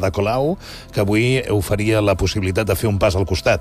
de Colau, que avui oferia la possibilitat de fer un pas al costat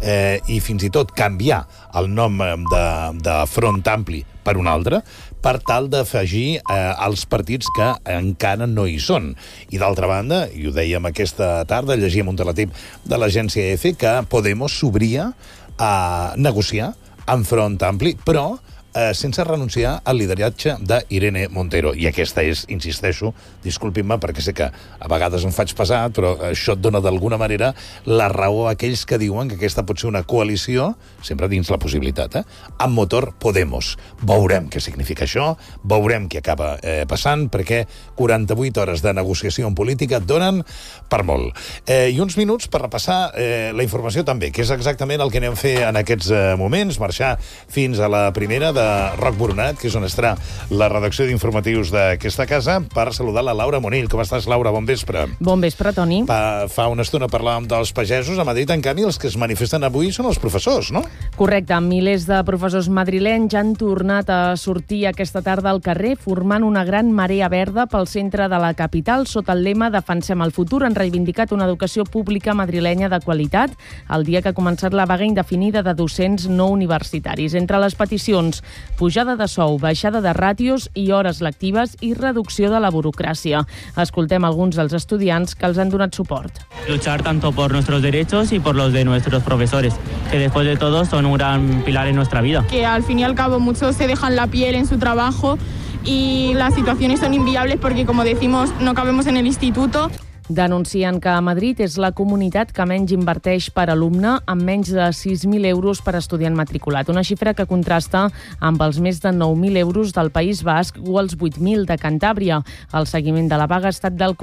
i fins i tot canviar el nom de Front Ampli per un altre, per tal d'afegir els partits que encara no hi són. I d'altra banda, i ho dèiem aquesta tarda, llegíem un teletip de l'agència EFE, que Podemos s'obria a negociar amb Front Ampli, però sense renunciar al lideratge d'Irene Montero. I aquesta és, insisteixo, disculpin-me perquè sé que a vegades em faig pesat, però això et dona d'alguna manera la raó a aquells que diuen que aquesta pot ser una coalició, sempre dins la possibilitat, amb motor Podemos. Veurem què significa això, veurem què acaba passant, perquè 48 hores de negociació en política et donen per molt. I uns minuts per repassar la informació també, que és exactament el que anem a fer en aquests moments, marxar fins a la primera de Roc Boronat, que és on estarà la redacció d'informatius d'aquesta casa, per saludar la Laura Monill. Com estàs, Laura? Bon vespre. Bon vespre, Toni. Fa una estona parlàvem dels pagesos. A Madrid, en canvi, els que es manifesten avui són els professors, no? Correcte. Milers de professors madrilenys han tornat a sortir aquesta tarda al carrer, formant una gran marea verda pel centre de la capital. Sota el lema Defensem el futur, han reivindicat una educació pública madrilenya de qualitat el dia que ha començat la vaga indefinida de docents no universitaris. Entre les peticions, pujada de sou, baixada de ràtios i hores lectives i reducció de la burocràcia. Escoltem alguns dels estudiants que els han donat suport. Luchar tanto por nuestros derechos y por los de nuestros profesores, que después de todo son un gran pilar en nuestra vida. Que al fin y al cabo muchos se dejan la piel en su trabajo y las situaciones son inviables porque, como decimos, no cabemos en el instituto. Denuncien que a Madrid és la comunitat que menys inverteix per alumne, amb menys de 6.000 euros per estudiant matriculat. Una xifra que contrasta amb els més de 9.000 euros del País Basc o els 8.000 de Cantàbria. El seguiment de la vaga ha estat del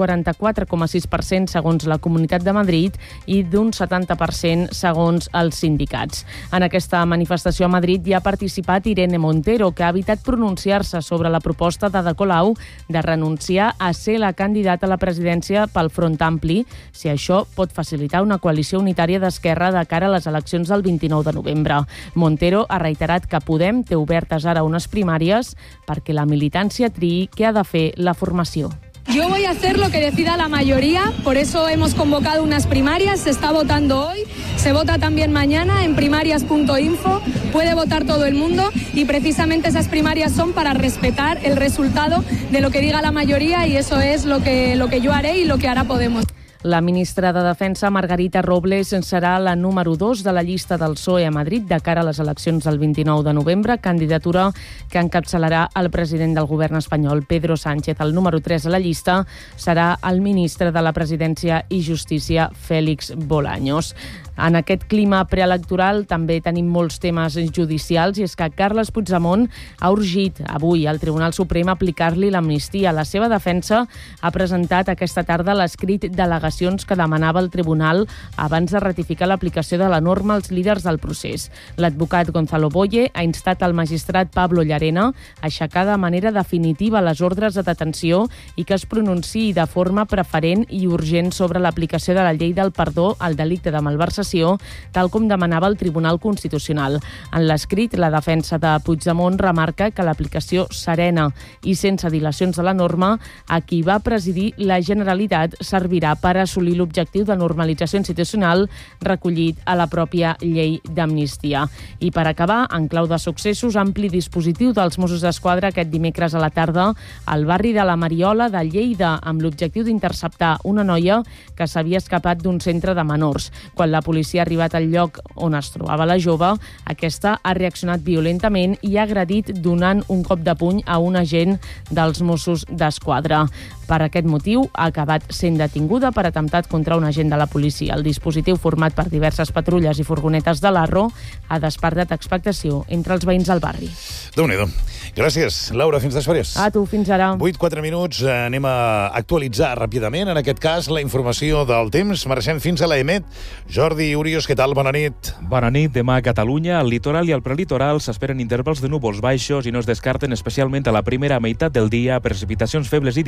44,6% segons la Comunitat de Madrid i d'un 70% segons els sindicats. En aquesta manifestació a Madrid hi ha participat Irene Montero, que ha evitat pronunciar-se sobre la proposta d'Ada Colau de renunciar a ser la candidata a la presidència pel Front Ampli, si això pot facilitar una coalició unitària d'esquerra de cara a les eleccions del 29 de novembre. Montero ha reiterat que Podem té obertes ara unes primàries perquè la militància triï què ha de fer la formació. Yo voy a hacer lo que decida la mayoría, por eso hemos convocado unas primarias, se está votando hoy, se vota también mañana en primarias.info, puede votar todo el mundo y precisamente esas primarias son para respetar el resultado de lo que diga la mayoría y eso es lo que yo haré y lo que hará Podemos. La ministra de Defensa, Margarita Robles, serà la número 2 de la llista del PSOE a Madrid de cara a les eleccions del 29 de novembre, candidatura que encapçalarà el president del govern espanyol, Pedro Sánchez. El número 3 a la llista serà el ministre de la Presidència i Justícia, Félix Bolaños. En aquest clima preelectoral també tenim molts temes judicials i és que Carles Puigdemont ha urgit avui al Tribunal Suprem aplicar-li l'amnistia. La seva defensa ha presentat aquesta tarda l'escrit d'al·legacions que demanava el tribunal abans de ratificar l'aplicació de la norma als líders del procés. L'advocat Gonzalo Boye ha instat al magistrat Pablo Llarena a aixecar de manera definitiva les ordres de detenció i que es pronunciï de forma preferent i urgent sobre l'aplicació de la llei del perdó al delicte de malversació, tal com demanava el Tribunal Constitucional. En l'escrit, la defensa de Puigdemont remarca que l'aplicació serena i sense dilacions de la norma a qui va presidir la Generalitat servirà per assolir l'objectiu de normalització institucional recollit a la pròpia llei d'amnistia. I per acabar, en clau de successos, ampli dispositiu dels Mossos d'Esquadra aquest dimecres a la tarda al barri de la Mariola de Lleida amb l'objectiu d'interceptar una noia que s'havia escapat d'un centre de menors. Quan la policia ha arribat al lloc on es trobava la jove, aquesta ha reaccionat violentament i ha agredit donant un cop de puny a un agent dels Mossos d'Esquadra. Per aquest motiu, ha acabat sent detinguda per atemptat contra un agent de la policia. El dispositiu, format per diverses patrulles i furgonetes de l'Arro, ha despertat expectació entre els veïns del barri. Déu-n'hi-do. Gràcies, Laura. Fins després. A tu, fins ara. 8-4 minuts. Anem a actualitzar ràpidament, en aquest cas, la informació del temps. Marxem fins a l'EMET. Jordi Urios, què tal? Bona nit. Bona nit. Demà a Catalunya, al litoral i al prelitoral s'esperen intervals de núvols baixos i no es descarten, especialment a la primera meitat del dia, precipitacions febles i disperses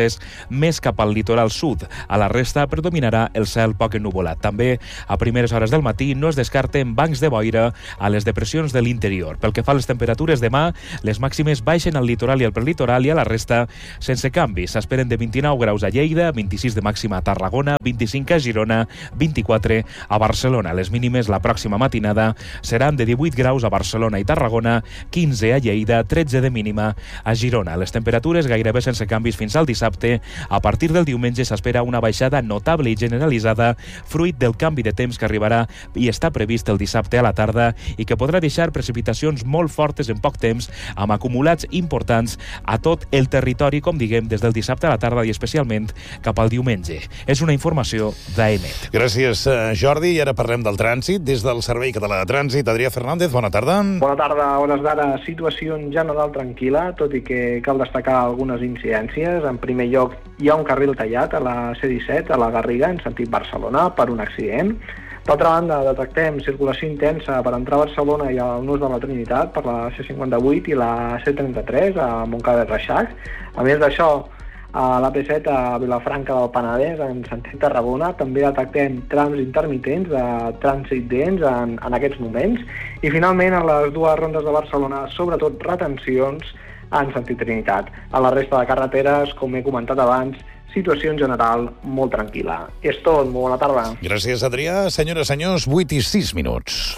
temperatures més cap al litoral sud. A la resta predominarà el cel poc ennuvolat. També, a primeres hores del matí, no es descarten bancs de boira a les depressions de l'interior. Pel que fa a les temperatures demà, les màximes baixen al litoral i al prelitoral i a la resta sense canvis. S'esperen de 29 graus a Lleida, 26 de màxima a Tarragona, 25 a Girona, 24 a Barcelona. Les mínimes la pròxima matinada seran de 18 graus a Barcelona i Tarragona, 15 a Lleida, 13 de mínima a Girona. Les temperatures gairebé sense canvis fins al dissabte. A partir del diumenge s'espera una baixada notable i generalitzada, fruit del canvi de temps que arribarà i està previst el dissabte a la tarda i que podrà deixar precipitacions molt fortes en poc temps, amb acumulats importants a tot el territori, com diguem, des del dissabte a la tarda i especialment cap al diumenge. És una informació d'AEMET. Gràcies, Jordi. I ara parlem del trànsit. Des del Servei Català de Trànsit, Adrià Fernández, bona tarda. Bona tarda. A hores d'ara, situació en general tranquil·la, tot i que cal destacar algunes incidències. En primer lloc, hi ha un carril tallat a la C-17, a la Garriga, en sentit Barcelona, per un accident. D'altra banda, detectem circulació intensa per entrar a Barcelona i al Nus de la Trinitat per la C-58 i la C-33 a Montcada de Reixac. A més d'això, a l'AP7 a Vilafranca del Penedès, en sentit Tarragona, també detectem trams intermitents de trànsit dens en aquests moments. I finalment, a les dues rondes de Barcelona, sobretot retencions en sentit Trinitat. A la resta de carreteres, com he comentat abans, situació en general molt tranquil·la. És tot, molt bona tarda. Gràcies, Adrià. Senyores, senyors, 8 i 6 minuts.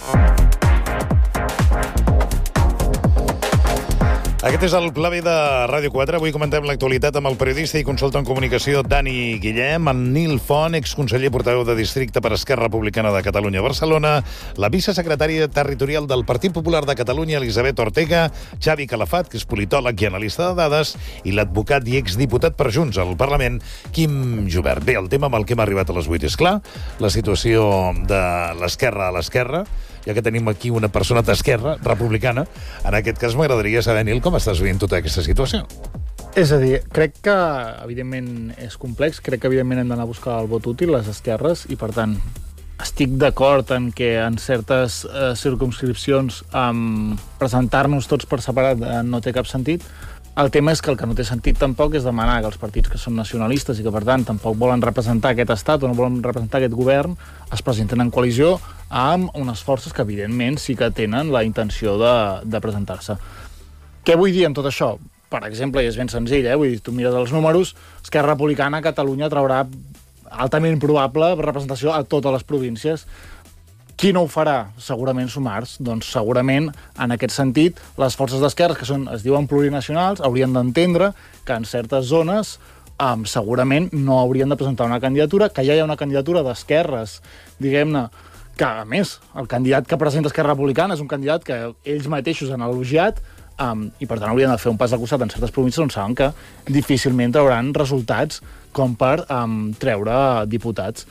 Aquest és el Pla B de Ràdio 4. Avui comentem l'actualitat amb el periodista i consultant en comunicació Dani Guillem, en Nil Font, exconseller portaveu de districte per Esquerra Republicana de Catalunya a Barcelona, la vicesecretària territorial del Partit Popular de Catalunya, Elisabet Ortega, Xavi Calafat, que és politòleg i analista de dades, i l'advocat i exdiputat per Junts al Parlament, Quim Jubert. Bé, el tema amb el que hem arribat a les 8 és clar, la situació de l'esquerra a l'esquerra, ja que tenim aquí una persona d'Esquerra Republicana. En aquest cas m'agradaria saber, Nil, com estàs veient tota aquesta situació? És a dir, crec que evidentment és complex, crec que evidentment hem d'anar a buscar el vot útil, les esquerres, i per tant estic d'acord en que en certes circumscripcions presentar-nos tots per separat no té cap sentit. El tema és que el que no té sentit tampoc és demanar que els partits que són nacionalistes i que, per tant, tampoc volen representar aquest estat o no volen representar aquest govern es presenten en coalició amb unes forces que, evidentment, sí que tenen la intenció de presentar-se. Què vull dir amb tot això? Per exemple, i és ben senzill, vull dir, tu mires els números, Esquerra Republicana a Catalunya traurà altament probable representació a totes les províncies. Qui no ho farà? Segurament Sumars. Doncs segurament, en aquest sentit, les forces d'esquerres, que es diuen plurinacionals, haurien d'entendre que en certes zones segurament no haurien de presentar una candidatura, que ja hi ha una candidatura d'esquerres, diguem-ne, que, a més, el candidat que presenta Esquerra Republicana és un candidat que ells mateixos han elogiat, i per tant haurien de fer un pas al costat en certes províncies on saben que difícilment trauran resultats com per treure diputats.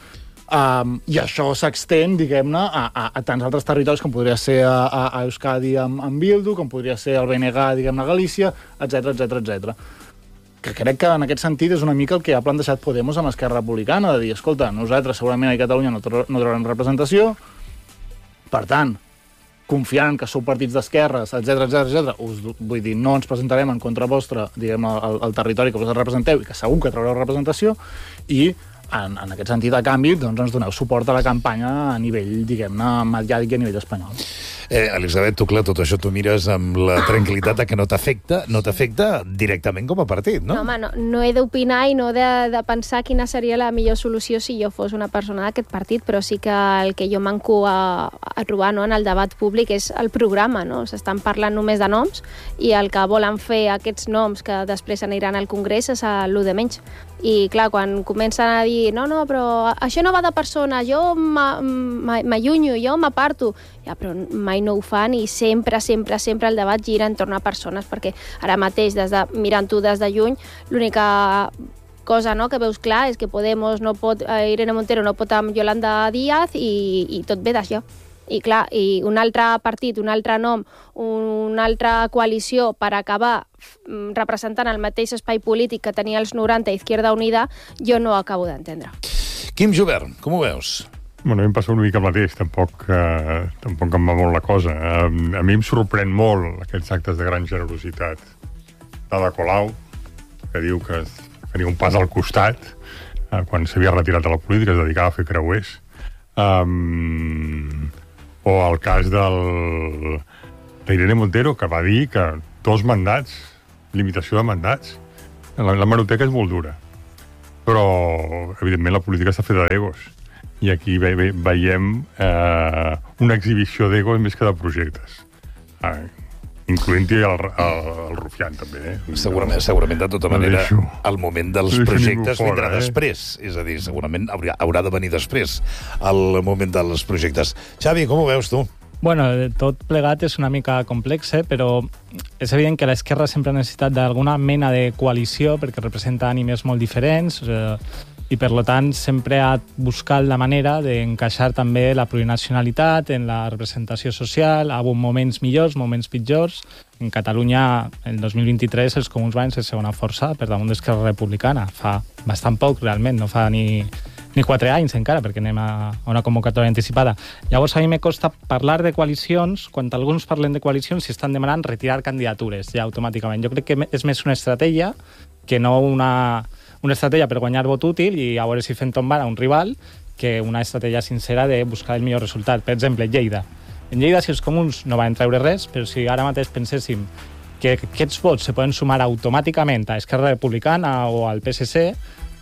I això s'extén, diguem-ne, a tants altres territoris com podria ser a Euskadi amb Bildu, com podria ser el BNG, diguem-ne, a Galícia, etc. Que crec que en aquest sentit és una mica el que ha plantejat Podemos amb Esquerra Republicana, de dir, escolta, nosaltres segurament a Catalunya no traurem representació, per tant, confiant que sou partits d'esquerres, etc. Vull dir, no ens presentarem en contra vostra, diguem, al territori que vosaltres representeu i que segur que traureu representació, i en aquest sentit, a canvi, doncs ens doneu suport a la campanya a nivell, diguem-ne, mediàtic i a nivell espanyol. Elisabet, tu, clar, tot això tu mires amb la tranquil·litat que no t'afecta directament com a partit, no? No, home, no he d'opinar i no de pensar quina seria la millor solució si jo fos una persona d'aquest partit, però sí que el que jo manco a trobar, no, en el debat públic és el programa, no? S'estan parlant només de noms i el que volen fer aquests noms que després aniran al Congrés és el de menys. I, clar, quan comencen a dir no, però això no va de persona, jo m'allunyo, jo m'aparto, ja, però mai no ho fan i sempre el debat gira entorn a persones, perquè ara mateix, mirant-ho des de lluny, l'única cosa, no, que veus clar és que Podemos no pot, Irene Montero no pot amb Yolanda Díaz i tot ve d'això. I clar, i un altre partit, un altre nom, una altra coalició per acabar representant el mateix espai polític que tenia els 90 Izquierda Unida, jo no ho acabo d'entendre. Quim Jubert, com ho veus? Bueno, a mi em passa una mica el mateix, tampoc em va molt la cosa. A mi em sorprèn molt aquests actes de gran generositat d'Ada Colau, que diu que tenia un pas al costat, quan s'havia retirat de la política, es dedicava a fer creuers. O el cas d'Irene Montero, que va dir que 2 mandats, limitació de mandats. La hemeroteca és molt dura. Però, evidentment, la política està feta d'egos. I aquí veiem una exhibició d'egos més que de projectes. Incloent-hi el Rufián, també. Segurament, de tota manera, el moment dels projectes vindrà després. És a dir, segurament haurà de venir després el moment dels projectes. Xavi, com ho veus tu? Bueno, tot plegat és una mica complex, però és evident que l'esquerra sempre ha necessitat d'alguna mena de coalició perquè representa ànimes molt diferents i, per tant, sempre ha buscat la manera d'encaixar també la plurinacionalitat en la representació social. Ha hagut moments millors, moments pitjors. En Catalunya, el 2023, els comuns van ser segona força per damunt d'Esquerra Republicana. Fa bastant poc, realment, no fa ni 4 anys encara, perquè anem a una convocatòria anticipada. Llavors, a mi me costa parlar de coalicions, quan alguns parlen de coalicions, si estan demanant retirar candidatures, ja automàticament. Jo crec que és més una estratègia que no una estratègia per guanyar vot útil i a veure si fem tombar a un rival que una estratègia sincera de buscar el millor resultat. Per exemple, Lleida. En Lleida, si els comuns no van treure res, però si ara mateix penséssim que aquests vots se poden sumar automàticament a Esquerra Republicana o al PSC,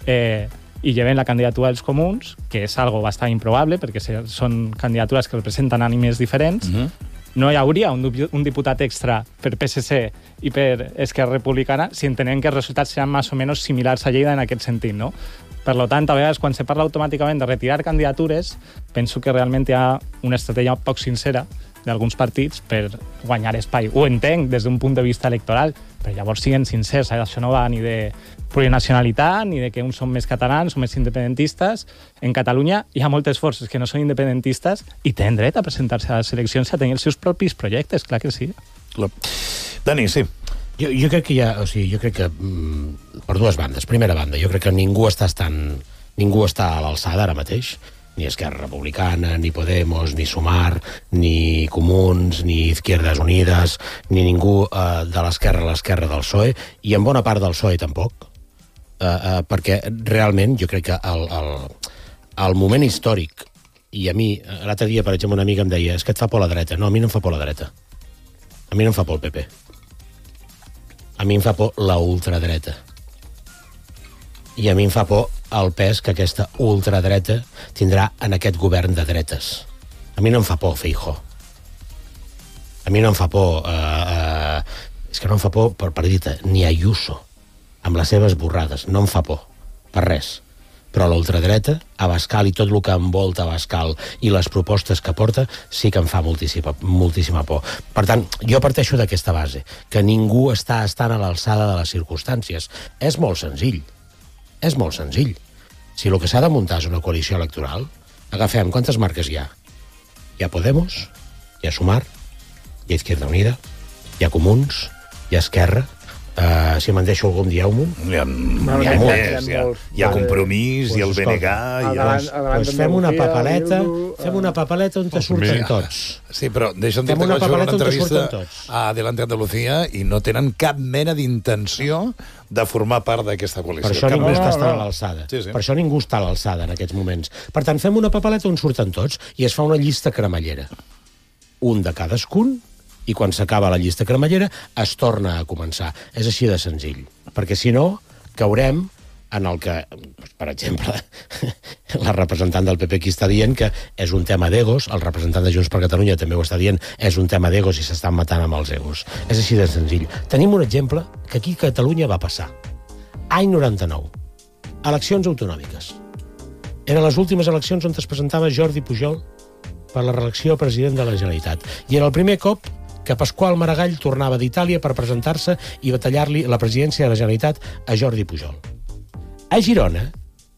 i lleven la candidatura dels comuns, que és algo bastant improbable, perquè són candidatures que representen ànimes diferents, no hi hauria un diputat extra per PSC i per Esquerra Republicana si entenem que els resultats seran més o menys similars a Lleida en aquest sentit, no? Per tant, a vegades, quan se parla automàticament de retirar candidatures, penso que realment hi ha una estratègia poc sincera d'alguns partits per guanyar espai. Ho entenc des d'un punt de vista electoral, però llavors siguin sincers, això no va ni de plurinacionalitat, ni de que uns són més catalans o més independentistes. En Catalunya hi ha moltes forces que no són independentistes i tenen dret a presentar-se a les eleccions i a tenir els seus propis projectes, clar que sí. Dani, sí. Jo crec que jo crec que per dues bandes. Primera banda, jo crec que ningú està a l'alçada ara mateix, ni Esquerra Republicana, ni Podemos, ni Sumar, ni Comuns, ni Izquierdas Unidas, ni ningú de l'esquerra a l'esquerra del PSOE, i en bona part del PSOE tampoc, perquè realment jo crec que el moment històric, i a mi, l'altre dia, per exemple, una amiga em deia, és que et fa por la dreta. No, a mi no em fa por la dreta. A mi no em fa por el PP. A mi em fa por la ultradreta. I a mi em fa por el pes que aquesta ultradreta tindrà en aquest govern de dretes. A mi no em fa por Feijóo. A mi no em fa por... és que no em fa por, per dir-te, ni Ayuso, amb les seves borrades. No em fa por, per res. Però la ultradreta, Abascal i tot el que envolta Abascal i les propostes que porta, sí que em fa moltíssima por. Per tant, jo parteixo d'aquesta base, que ningú està estant a l'alçada de les circumstàncies. És molt senzill. És molt senzill. Si el que s'ha de muntar és una coalició electoral, agafem quantes marques hi ha. Hi ha Podemos, hi ha Sumar, hi ha Izquierda Unida, hi ha Comuns, hi ha Esquerra, si me'n deixo algun, dieu-m'ho. Hi ha Compromís, hi ha el BNG... Doncs fem una papeleta on te surten tots. Sí, però deixa'm dir-te que vaig veure una entrevista a Adelante Andalucía i no tenen cap mena d'intenció de formar part d'aquesta coalició. Per això ningú està a l'alçada. Per això ningú està a l'alçada en aquests moments. Per tant, fem una papeleta on surten tots i es fa una llista cremallera. Un de cadascun, i quan s'acaba la llista cremallera es torna a començar. És així de senzill. Perquè si no, caurem en el que, per exemple, la representant del PP aquí està dient que és un tema d'egos, el representant de Junts per Catalunya també ho està dient, és un tema d'egos i s'estan matant amb els egos. És així de senzill. Tenim un exemple que aquí a Catalunya va passar. Any 99. Eleccions autonòmiques. Eren les últimes eleccions on es presentava Jordi Pujol per la reelecció a president de la Generalitat. I era el primer cop que Pasqual Maragall tornava d'Itàlia per presentar-se i batallar-li la presidència de la Generalitat a Jordi Pujol. A Girona,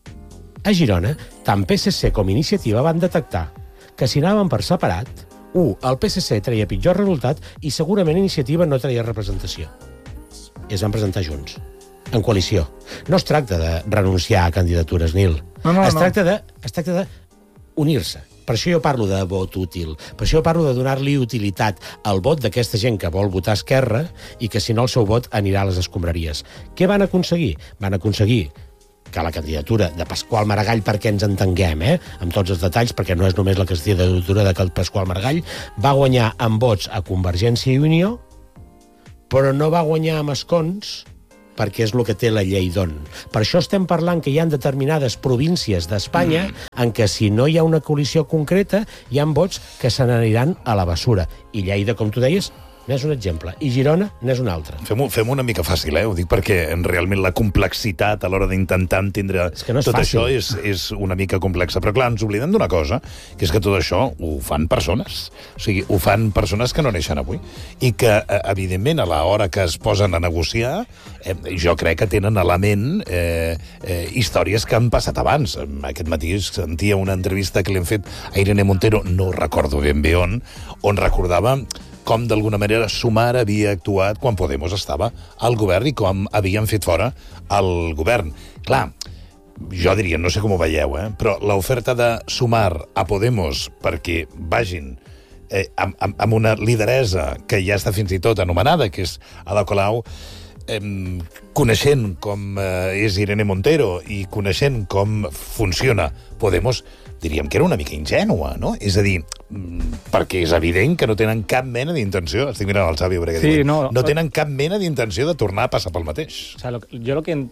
tant PSC com Iniciativa van detectar que si anaven per separat, el PSC treia pitjor resultat i segurament Iniciativa no treia representació. I es van presentar junts, en coalició. No es tracta de renunciar a candidatures, Nil. Es tracta de unir-se. Per això jo parlo de vot útil. Per això jo parlo de donar-li utilitat al vot d'aquesta gent que vol votar Esquerra i que, si no, el seu vot anirà a les escombraries. Què van aconseguir? Van aconseguir que la candidatura de Pasqual Maragall, perquè ens entenguem, amb tots els detalls, perquè no és només la candidatura de Pasqual Maragall, va guanyar amb vots a Convergència i Unió, però no va guanyar amb escons, perquè és el que té la llei d'on. Per això estem parlant que hi ha determinades províncies d'Espanya en què, si no hi ha una coalició concreta, hi ha vots que se n'aniran a la bessura. I Lleida, com tu deies, n'és un exemple, i Girona n'és un altre. Fem-ho una mica fàcil, ho dic perquè realment la complexitat a l'hora d'intentar entendre tot això és una mica complexa. Però clar, ens oblidem d'una cosa, que és que tot això ho fan persones. O sigui, ho fan persones que no neixen avui. I que, evidentment, a l'hora que es posen a negociar, jo crec que tenen a la ment històries que han passat abans. Aquest matí sentia una entrevista que li han fet a Irene Montero, no recordo ben bé on recordava com d'alguna manera Sumar havia actuat quan Podemos estava al govern i com havien fet fora el govern. Clar, jo diria, no sé com ho veieu, però l'oferta de Sumar a Podemos perquè vagin amb una lideresa que ja està fins i tot anomenada, que és Ada Colau, coneixent com és Irene Montero i coneixent com funciona Podemos, diríem que era una mica ingènua, no? És a dir, perquè és evident que no tenen cap mena d'intenció, estic mirant el Xavi perquè no tenen cap mena d'intenció de tornar a passar pel mateix. O sigui,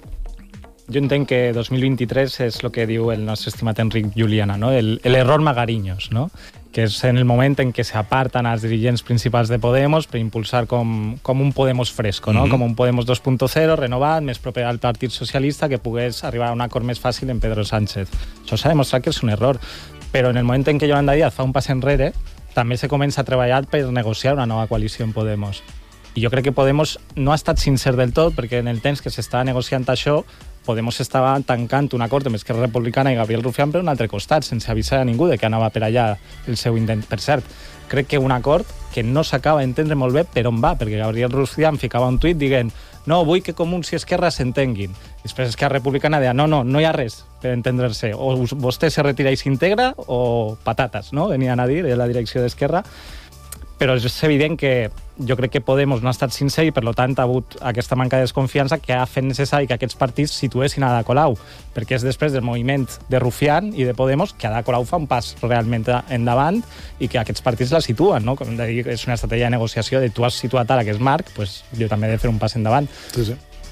jo entenc que 2023 és el que diu el nostre estimat Enric Juliana, no? L'error Magariños, no? Que és en el moment en què s'aparten els dirigents principals de Podemos per impulsar com un Podemos fresco, no? Com un Podemos 2.0, renovat, més proper al Partit Socialista, que pogués arribar a un acord més fàcil en Pedro Sánchez. Això s'ha demostrat que és un error. Però en el moment en què Yolanda Díaz fa un pas enrere, també se comença a treballar per negociar una nova coalició en Podemos. I jo crec que Podemos no ha estat sincer del tot, perquè en el temps que s'estava negociant això, Podemos estava tancant un acord amb Esquerra Republicana i Gabriel Rufián per un altre costat, sense avisar a ningú de que anava per allà el seu intent. Per cert, crec que un acord que no s'acaba d'entendre molt bé per on va, perquè Gabriel Rufián ficava un tuit dient no, vull que Comuns i Esquerra s'entenguin. Després Esquerra Republicana deia no hi ha res per entendre-se. O vostè se retira i s'integra o patates, no? Venien a dir de la direcció d'Esquerra. Però és evident que jo crec que Podemos no ha estat sincer i, per tant, ha hagut aquesta manca de desconfiança que ha fet necessari que aquests partits situessin Ada Colau, perquè és després del moviment de Rufián i de Podemos que Ada Colau fa un pas realment endavant i que aquests partits la situen, no? Com de dir, és una estratègia de negociació de tu has situat ara, que és Marc, pues jo també he de fer un pas endavant. Sí.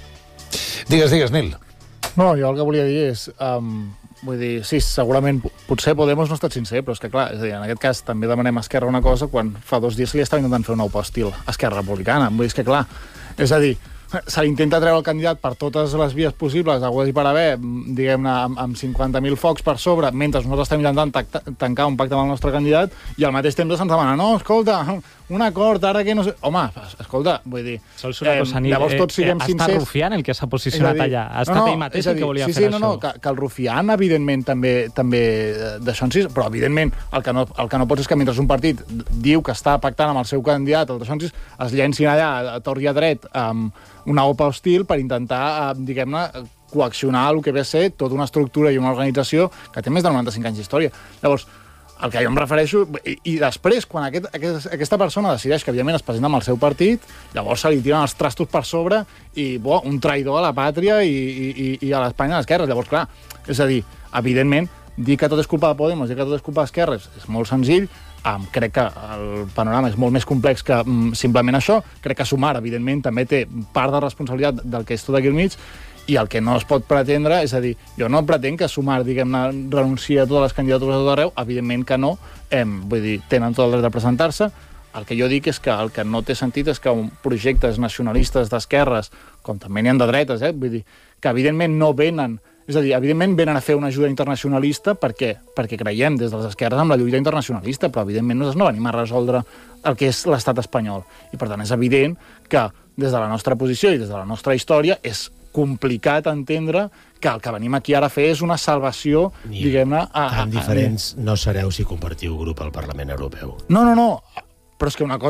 Digues, Nil. No, jo el que volia dir és... vull dir, sí, segurament potser Podemos no ha estat sincer, però és que clar, és a dir, en aquest cas també demanem a Esquerra una cosa quan fa 2 dies se li estava intentant fer un nou postil a Esquerra Republicana. Vull dir, és que clar, és a dir, se li intenta treure el candidat per totes les vies possibles, hagués i per haver, diguem-ne, amb 50.000 focs per sobre, mentre nosaltres estem intentant tancar un pacte amb el nostre candidat, i al mateix temps se'ns demana, no, escolta, un acord, ara que no sé... Home, escolta, vull dir... Sols una cosa, llavors tots siguem sincers... Ha estat Rufián el que s'ha posicionat allà. Ha estat ell mateix el que volia fer això. Que el Rufián, evidentment, també d'això en sis, però, evidentment, el que no pots és que mentre un partit diu que està pactant amb el seu candidat, el d'això en sis, es llencin allà a tort i a dret una OPA hostil per intentar, diguem-ne, coaccionar el que ve a ser tota una estructura i una organització que té més de 95 anys d'història. Llavors, el que jo em refereixo... I després, quan aquesta persona decideix que, evidentment, es presenta amb el seu partit, llavors se li tiren els trastos per sobre i, un traïdor a la pàtria i a l'Espanya de l'esquerra. Llavors, clar, és a dir, evidentment, dir que tot és culpa de Podemos, dir que tot és culpa d'Esquerra és molt senzill. Crec que el panorama és molt més complex que simplement això. Crec que Sumar, evidentment, també té part de responsabilitat del que és tot aquí al mig, i el que no es pot pretendre, és a dir, jo no pretenc que Sumar, diguem-ne, renunciï a totes les candidatures de tot arreu, evidentment que no, vull dir, tenen tot el dret de presentar-se. El que jo dic és que el que no té sentit és que projectes nacionalistes d'esquerres, com també n'hi ha de dretes, vull dir, que evidentment no venen, és a dir, evidentment venen a fer una ajuda internacionalista perquè creiem des de les esquerres amb la lluita internacionalista, però evidentment nosaltres no venim a resoldre el que és l'estat espanyol. I per tant és evident que des de la nostra posició i des de la nostra història és complicat entendre que el que venim aquí ara a fer és una salvació, diguem-ne... Tan diferents no sereu si compartiu grup al Parlament Europeu. No, però és que una cosa...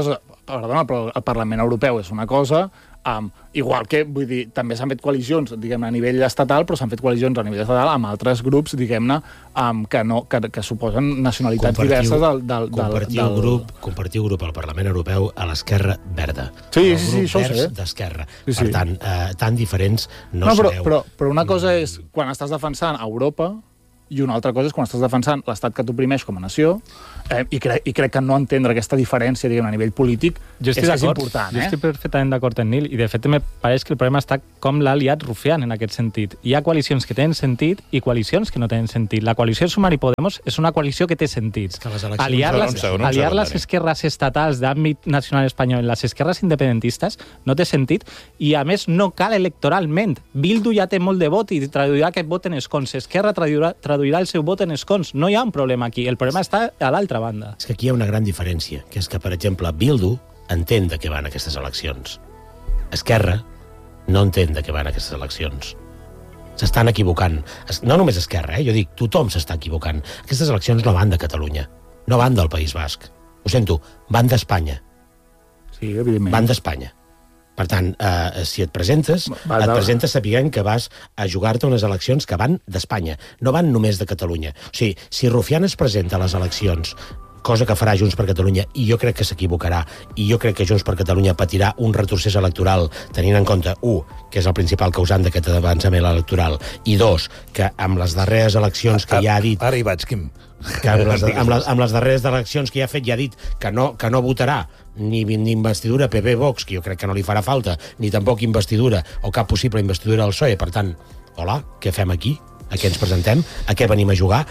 el Parlament Europeu és una cosa, igual que, vull dir, també s'han fet coalicions, diguem-ne, a nivell estatal, però s'han fet coalicions a nivell estatal amb altres grups, diguem-ne, que suposen nacionalitats diverses del compartiu grup al Parlament Europeu a l'Esquerra Verda. Sí, això ho sé. D'Esquerra. Per tant, tan diferents no sereu. Però una cosa és quan estàs defensant Europa i una altra cosa és quan estàs defensant l'estat que t'oprimeix com a nació, i crec que no entendre aquesta diferència, diguem, a nivell polític és important. Jo estic perfectament d'acord amb Nil, i de fet me pareix que el problema està com l'ha liat Rufián en aquest sentit. Hi ha coalicions que tenen sentit i coalicions que no tenen sentit. La coalició Sumar i Podemos és una coalició que té sentit. Aliar les esquerres estatals d'àmbit nacional espanyol i les esquerres independentistes no té sentit, i a més no cal electoralment. Bildu ja té molt de vot i traduirà aquest vot en escons. Esquerra traduirà el seu vot en escons. No hi ha un problema aquí. El problema està a l'altra banda. És que aquí hi ha una gran diferència, que és que, per exemple, Bildu entén de què van aquestes eleccions. Esquerra no entén de què van aquestes eleccions. S'estan equivocant. No només Esquerra, jo dic, tothom s'està equivocant. Aquestes eleccions no van de Catalunya, no van del País Basc. Ho sento, van d'Espanya. Sí, evidentment. Van d'Espanya. Per tant, si et presentes sapiguent que vas a jugar-te unes eleccions que van d'Espanya, no van només de Catalunya. O sigui, si Rufián es presenta a les eleccions, cosa que farà Junts per Catalunya, i jo crec que s'equivocarà, i jo crec que Junts per Catalunya patirà un retrocés electoral, tenint en compte, que és el principal causant d'aquest avançament electoral, i dos, que amb les darreres eleccions que ja ha dit... Ara hi vaig, Quim. Que amb les darreres eleccions que ja ha fet, ja ha dit que no votarà ni investidura PP-Vox, que jo crec que no li farà falta, ni tampoc investidura o cap possible investidura al PSOE. Per tant, hola, què fem aquí? A què ens presentem? A què venim a jugar?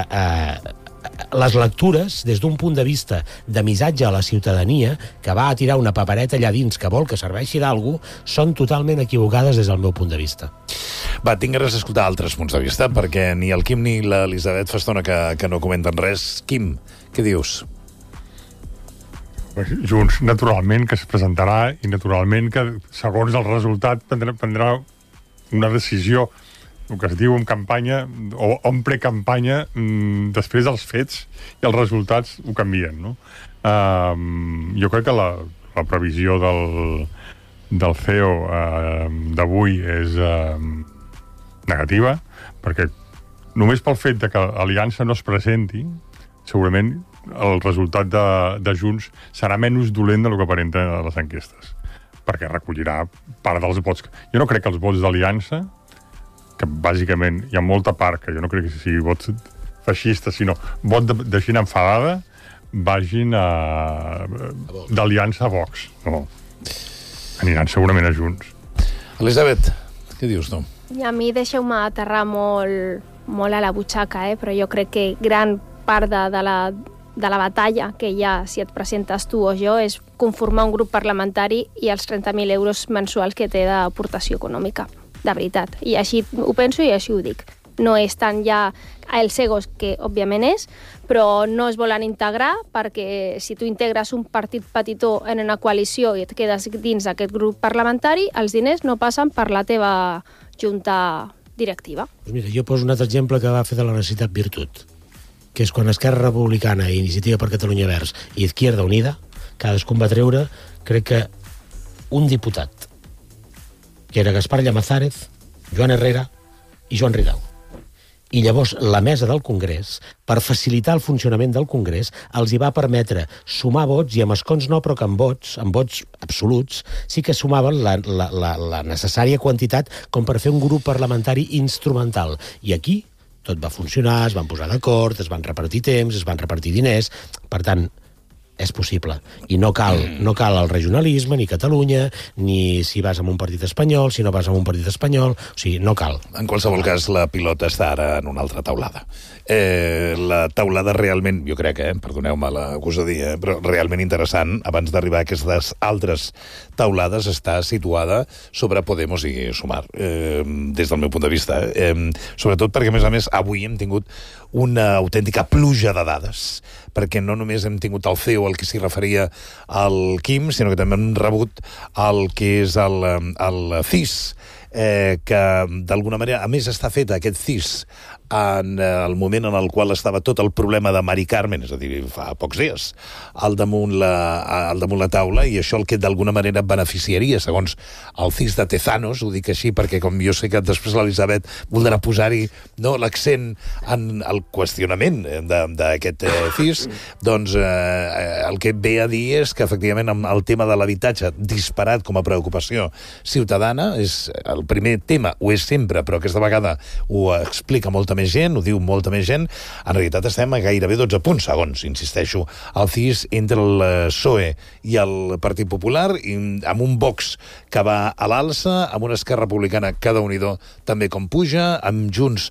Les lectures, des d'un punt de vista de missatge a la ciutadania, que va a tirar una papereta allà dins que vol que serveixi d'algú, són totalment equivocades des del meu punt de vista. Va, tinc ganes d'escoltar altres punts de vista, perquè ni el Quim ni l'Elisabet fa estona que no comenten res. Quim, què dius? Junts, naturalment, que es presentarà, i naturalment que, segons el resultat, prendrà una decisió, el que es diu en campanya, o en precampanya, després dels fets i els resultats ho canvien, no? Jo crec que la previsió del CEO d'avui és negativa, perquè només pel fet de que l'Aliança no es presenti, segurament el resultat de Junts serà menys dolent del que aparenta a les enquestes, perquè recollirà part dels vots. Jo no crec que els vots d'Aliança, que bàsicament hi ha molta part, que jo no crec que sigui vots feixistes, sinó vot de gent enfadada, vagin d'Aliança a Vox. No. Aniran segurament a Junts. Elisabet, què dius tu? I a mi deixeu-me aterrar molt a la butxaca, però jo crec que gran part de la batalla que hi ha, si et presentes tu o jo, és conformar un grup parlamentari i els 30.000 euros mensuals que té d'aportació econòmica. De veritat. I així ho penso i així ho dic. No és tant ja els egos, que òbviament és, però no es volen integrar, perquè si tu integres un partit petitó en una coalició i et quedes dins d'aquest grup parlamentari, els diners no passen per la teva junta directiva. Pues mira, jo poso un altre exemple que va fer de la necessitat virtut, que és quan Esquerra Republicana i Iniciativa per Catalunya Verds i Izquierda Unida, cadascun va treure, crec que un diputat, que era Gaspar Llamazares, Joan Herrera i Joan Ridao. I llavors la mesa del Congrés, per facilitar el funcionament del Congrés, els hi va permetre sumar vots, i amb escons no, però que amb vots absoluts, sí que sumaven la necessària quantitat com per fer un grup parlamentari instrumental. I aquí tot va funcionar, es van posar d'acord, es van repartir temps, es van repartir diners. Per tant, és possible. I no cal el regionalisme, ni Catalunya, ni si vas amb un partit espanyol, si no vas amb un partit espanyol. O sigui, no cal. En qualsevol cas, la pilota està ara en una altra taulada. La taulada realment, jo crec, perdoneu-me la gosadia, però realment interessant, abans d'arribar a aquestes altres taulades, està situada sobre Podemos i Sumar, des del meu punt de vista. Sobretot perquè, a més, avui hem tingut una autèntica pluja de dades, perquè no només hem tingut el CEO al que s'hi referia el Quim, sinó que també hem rebut el que és el CIS, que d'alguna manera, a més està fet aquest CIS en el moment en el qual estava tot el problema de Mari Carmen, és a dir, fa pocs dies, al damunt la taula, i això el que d'alguna manera beneficiaria, segons el CIS de Tezanos, ho dic així perquè com jo sé que després l'Elisabet voldrà posar-hi l'accent en el qüestionament d'aquest CIS, doncs el que ve a dir és que efectivament el tema de l'habitatge disparat com a preocupació ciutadana és el primer tema, ho és sempre, però aquesta vegada ho explica molta més gent, ho diu molta més gent. En realitat estem a gairebé 12 punts, segons, insisteixo, el CIS entre el PSOE i el Partit Popular, i amb un Vox que va a l'alça, amb una Esquerra Republicana que déu-n'hi-do també com puja, amb Junts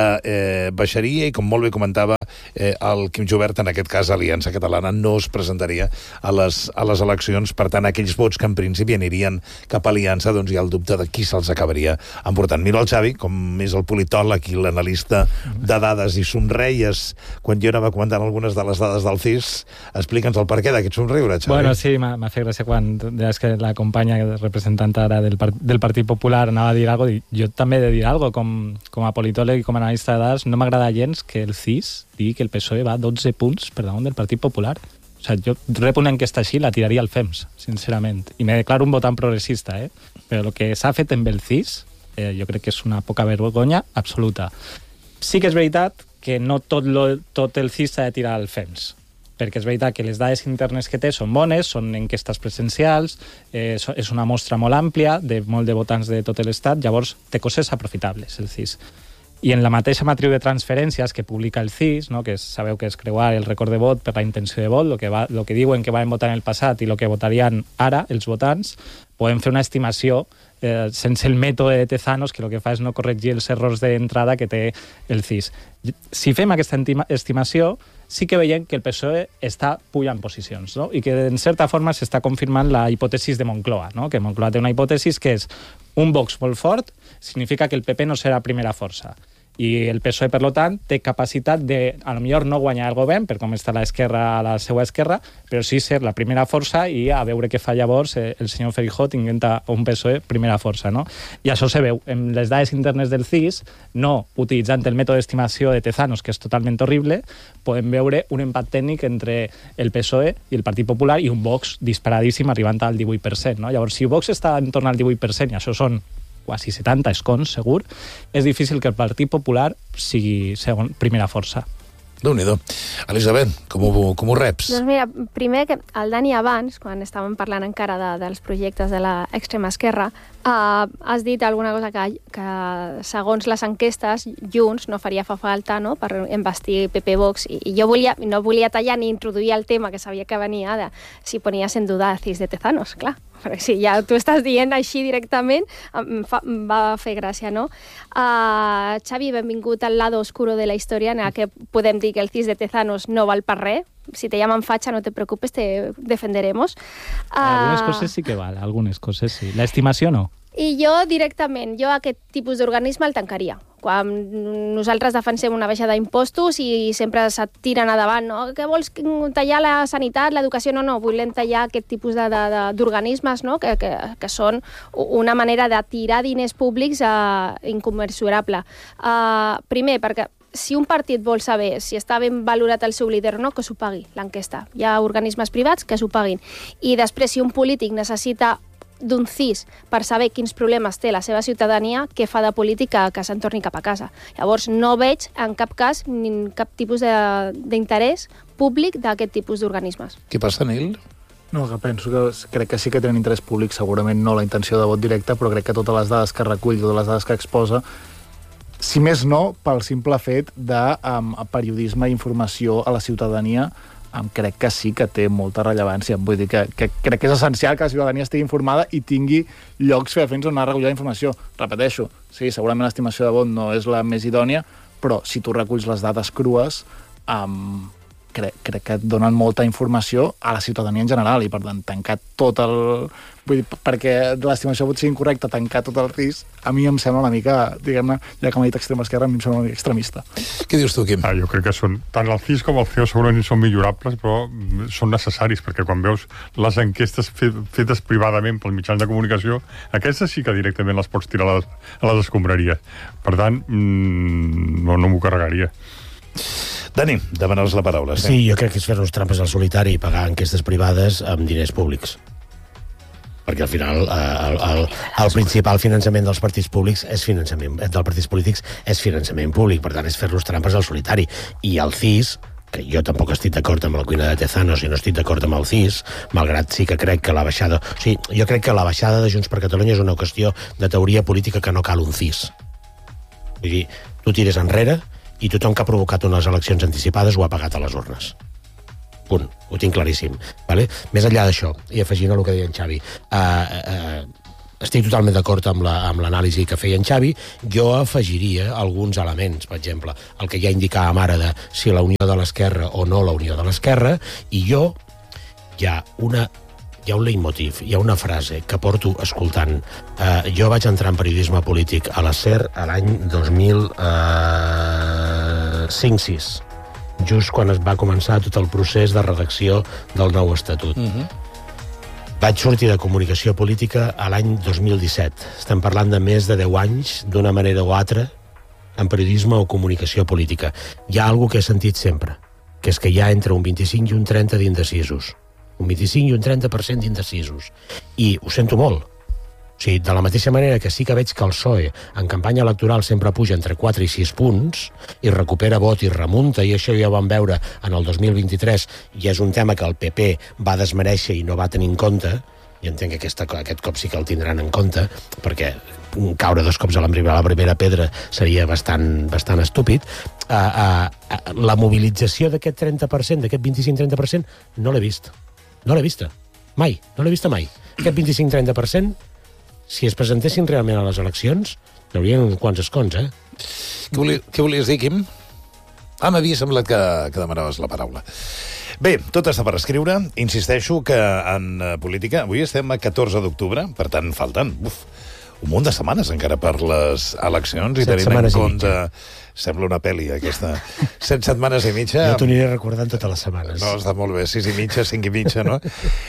que baixaria, i com molt bé comentava el Quim Jubert, en aquest cas Aliança Catalana no es presentaria a les eleccions. Per tant, aquells vots que en principi anirien cap a Aliança, doncs hi ha el dubte de qui se'ls acabaria emportant. Miro el Xavi, com és el politòleg i l'analista de dades, i somreies quan jo anava comentant algunes de les dades del CIS. Explica'ns el perquè d'aquest somriure, Xavi. Bueno, sí, m'ha fet gràcia quan deies que la companya representant ara del Partit Popular anava a dir alguna cosa. Jo també he de dir alguna cosa, com a politòleg i com a analista de dades, no m'agrada gens que el CIS digui que el PSOE va 12 punts per damunt del Partit Popular. O sigui, jo rep una enquesta així, la tiraria al FEMS, sincerament. I me declaro un votant progressista, Però el que s'ha fet amb el CIS, jo crec que és una poca vergonya absoluta. Sí que és veritat que no tot el CIS s'ha de tirar al FEMS, perquè és veritat que les dades internes que té són bones, són enquestes presencials, és una mostra molt àmplia, de molt de votants de tot l'Estat, llavors té coses aprofitables, el CIS. I en la mateixa matriu de transferències que publica el CIS, no, que sabeu que és creuar el record de vot per la intenció de vot, el que diuen que van votar en el passat i el que votarien ara els votants, podem fer una estimació sense el mètode de Tezanos, que el que fa és no corregir els errors d'entrada que té el CIS. Si fem aquesta estimació, sí que veiem que el PSOE està pujant posicions, no? I que en certa forma s'està confirmant la hipòtesi de Moncloa, no? Que Moncloa té una hipòtesi que és un Vox molt fort significa que el PP no serà primera força. I el PSOE, per tant, té capacitat de, a lo millor, no guanyar el govern, per com està l'esquerra a la seva esquerra, però sí ser la primera força i a veure què fa llavors el senyor Feijóo tinguent un PSOE primera força, no? I això se veu en les dades internes del CIS, no utilitzant el mètode d'estimació de Tezanos, que és totalment horrible, podem veure un empat tècnic entre el PSOE i el Partit Popular i un Vox disparadíssim arribant al 18%, no? Llavors, si Vox està en torn al 18%, i això són quasi 70 escons, segur, és difícil que el Partit Popular sigui primera força. Déu-n'hi-do. Elisabet, com ho reps? Doncs mira, primer que el Dani abans, quan estàvem parlant encara dels projectes de l'extrema esquerra, has dit alguna cosa que segons les enquestes Junts no faria falta, no?, per embastir PP Vox, i jo no volia tallar ni introduir el tema que sabia que venia de si ponies en duda el CIS de Tezanos, clar. Perquè si ja tu estàs dient així directament, va fer gràcia, no? Xavi, benvingut al lado oscuro de la història, en què podem dir que el CIS de Tezanos no val per res. Si te llaman facha, no te preocupes, te defenderemos. Algunes coses sí que val, algunes coses sí. L'estimació no. I jo directament, aquest tipus d'organisme el tancaria. Quan nosaltres defensem una baixada d'impostos i sempre se't tiren a davant, no? Que vols tallar la sanitat, l'educació? No, volem tallar aquest tipus d'organismes, no? Que són una manera de tirar diners públics incommensurable. Primer, perquè si un partit vol saber si està ben valorat el seu líder o no, que s'ho pagui, l'enquesta. Hi ha organismes privats que s'ho paguin. I després, si un polític necessita d'un CIS per saber quins problemes té la seva ciutadania, què fa de política que se'n torni cap a casa. Llavors, no veig en cap cas cap tipus d'interès públic d'aquest tipus d'organismes. Què passa, Nil? No, que penso que crec que sí que tenen interès públic, segurament no la intenció de vot directe, però crec que totes les dades que recull, totes les dades que exposa, si més no, pel simple fet de periodisme i informació a la ciutadania, crec que sí que té molta rellevància. Vull dir que crec que és essencial que la ciutadania estigui informada i tingui llocs fefaents on anar a recollir la informació. Repeteixo, sí, segurament l'estimació de vot no és la més idònia, però si tu reculls les dades crues, crec que donen molta informació a la ciutadania en general i, per tant, tancar tot el... Vull dir, perquè l'estimació pot ser incorrecta, tancar tot el risc, a mi em sembla una mica, diguem-ne, ja que m'ha dit extrema-esquerra, a mi em sembla una mica extremista. Què dius tu, Quim? Jo crec que tant el CIS com el CEO segurament són millorables, però són necessaris, perquè quan veus les enquestes fetes privadament pels mitjans de comunicació, aquestes sí que directament les pots tirar a les escombraries. Per tant, no m'ho carregaria. Dani, demanaves la paraula. Sí, jo crec que és fer-nos trampes al solitari i pagar enquestes privades amb diners públics. Perquè al final el principal finançament dels partits públics és finançament públic, per tant és fer-nos trampes al solitari. I el CIS, que jo tampoc estic d'acord amb la cuina de Tezanos i no estic d'acord amb el CIS, malgrat sí que crec que la baixada... O sigui, jo crec que la baixada de Junts per Catalunya és una qüestió de teoria política que no cal un CIS. Vull dir, tu tires enrere i tothom que ha provocat unes eleccions anticipades ho ha pagat a les urnes. Punt. Ho tinc claríssim. Vale? Més enllà d'això, i afegint el que deia en Xavi, estic totalment d'acord amb l'anàlisi que feia en Xavi, jo afegiria alguns elements, per exemple, el que ja indicàvem ara de si la unió de l'esquerra o no la unió de l'esquerra, i hi ha un leitmotiv, hi ha una frase que porto escoltant. Jo vaig entrar en periodisme polític a la SER l'any 2005-6, just quan es va començar tot el procés de redacció del nou estatut. Vaig sortir de comunicació política a l'any 2017. Estem parlant de més de 10 anys, d'una manera o altra, en periodisme o comunicació política. Hi ha alguna que he sentit sempre, que és que hi ha entre un 25 i un 30 d'indecisos. Un 25 i un 30% d'indecisos. I ho sento molt. O sigui, de la mateixa manera que sí que veig que el PSOE en campanya electoral sempre puja entre 4 i 6 punts i recupera vot i remunta, i això ja ho vam veure en el 2023, i és un tema que el PP va desmereixer i no va tenir en compte, i entenc que aquest cop sí que el tindran en compte, perquè caure 2 cops a la primera pedra seria bastant estúpid. La mobilització d'aquest 30%, d'aquest 25-30%, no l'he vist. No l'he vista. Mai. No l'he vista mai. Aquest 25-30%, si es presentessin realment a les eleccions, n'haurien uns quants escons, Què volies dir, Quim? M'havia semblat que demanaves la paraula. Bé, tot està per escriure. Insisteixo que en política... Avui estem a 14 d'octubre, per tant, falten un munt de setmanes encara per les eleccions, i tenim en compte... Sembla una pel·li, aquesta. 7 setmanes i mitja... Jo t'ho aniré recordant totes les setmanes. No, està molt bé. 6 i mitja, 5 i mitja, no?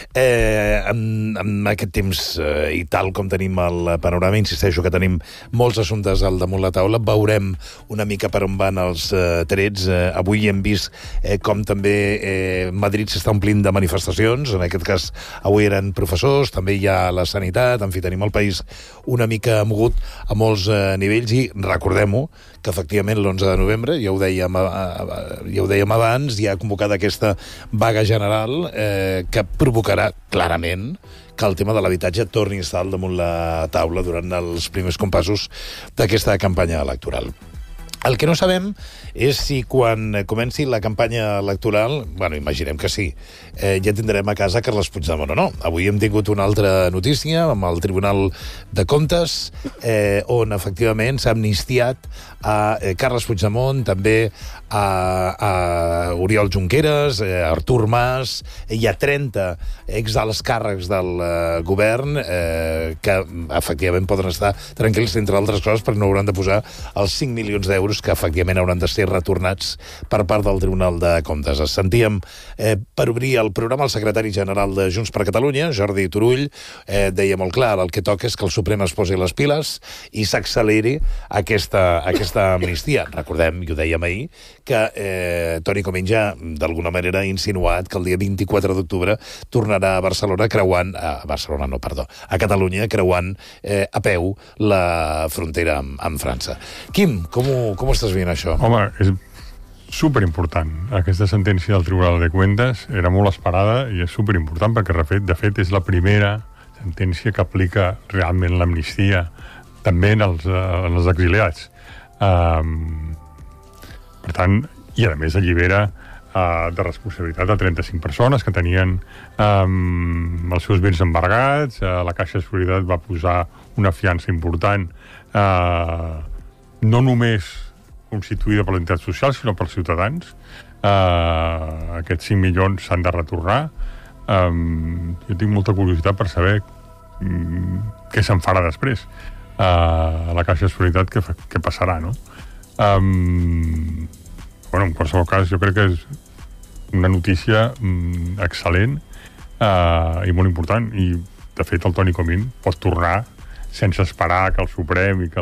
En aquest temps, i tal com tenim el panorama, insisteixo que tenim molts assumptes al damunt la taula. Veurem una mica per on van els trets. Avui hem vist com també Madrid s'està omplint de manifestacions. En aquest cas, avui eren professors, també hi ha la sanitat. En fi, tenim el país una mica mogut a molts nivells, i recordem-ho, que efectivament l'11 de novembre, ja ho dèiem abans, ja ha convocat aquesta vaga general que provocarà clarament que el tema de l'habitatge torni a estar al damunt la taula durant els primers compassos d'aquesta campanya electoral. El que no sabem és si quan comenci la campanya electoral, imaginem que sí, ja tindrem a casa Carles Puigdemont o no. Avui hem tingut una altra notícia amb el Tribunal de Comptes, on efectivament s'ha amnistiat a Carles Puigdemont, també a Oriol Junqueras, a Artur Mas. Hi ha 30 exalts càrrecs del govern que efectivament poden estar tranquils, entre altres coses, perquè no hauran de posar els 5 milions d'euros que efectivament hauran de ser retornats per part del Tribunal de Comptes. Sentíem per obrir el programa el secretari general de Junts per Catalunya, Jordi Turull, deia molt clar, el que toca és que el Suprem es posi les piles i s'acceleri aquesta amnistia. Recordem, i ho dèiem ahir, que Toni Comín ja d'alguna manera ha insinuat que el dia 24 d'octubre tornarà a Barcelona a Catalunya, creuant a peu la frontera amb França. Quim, com ho estàs veient, això? Home, és superimportant. Aquesta sentència del Tribunal de Cuentas era molt esperada i és superimportant perquè, de fet, és la primera sentència que aplica realment l'amnistia també en els exiliats. Per tant, i a més allibera de responsabilitat a 35 persones que tenien els seus béns embargats. La Caixa de Seguretat va posar una fiança important, no només constituïda per l'entitat social, sinó pels ciutadans. Aquests 5 milions s'han de retornar. Jo tinc molta curiositat per saber què se'n farà després. A la Caixa de Solidaritat què passarà, no? En qualsevol cas, jo crec que és una notícia excel·lent i molt important. I, de fet, el Toni Comín pot tornar sense esperar que el Suprem i que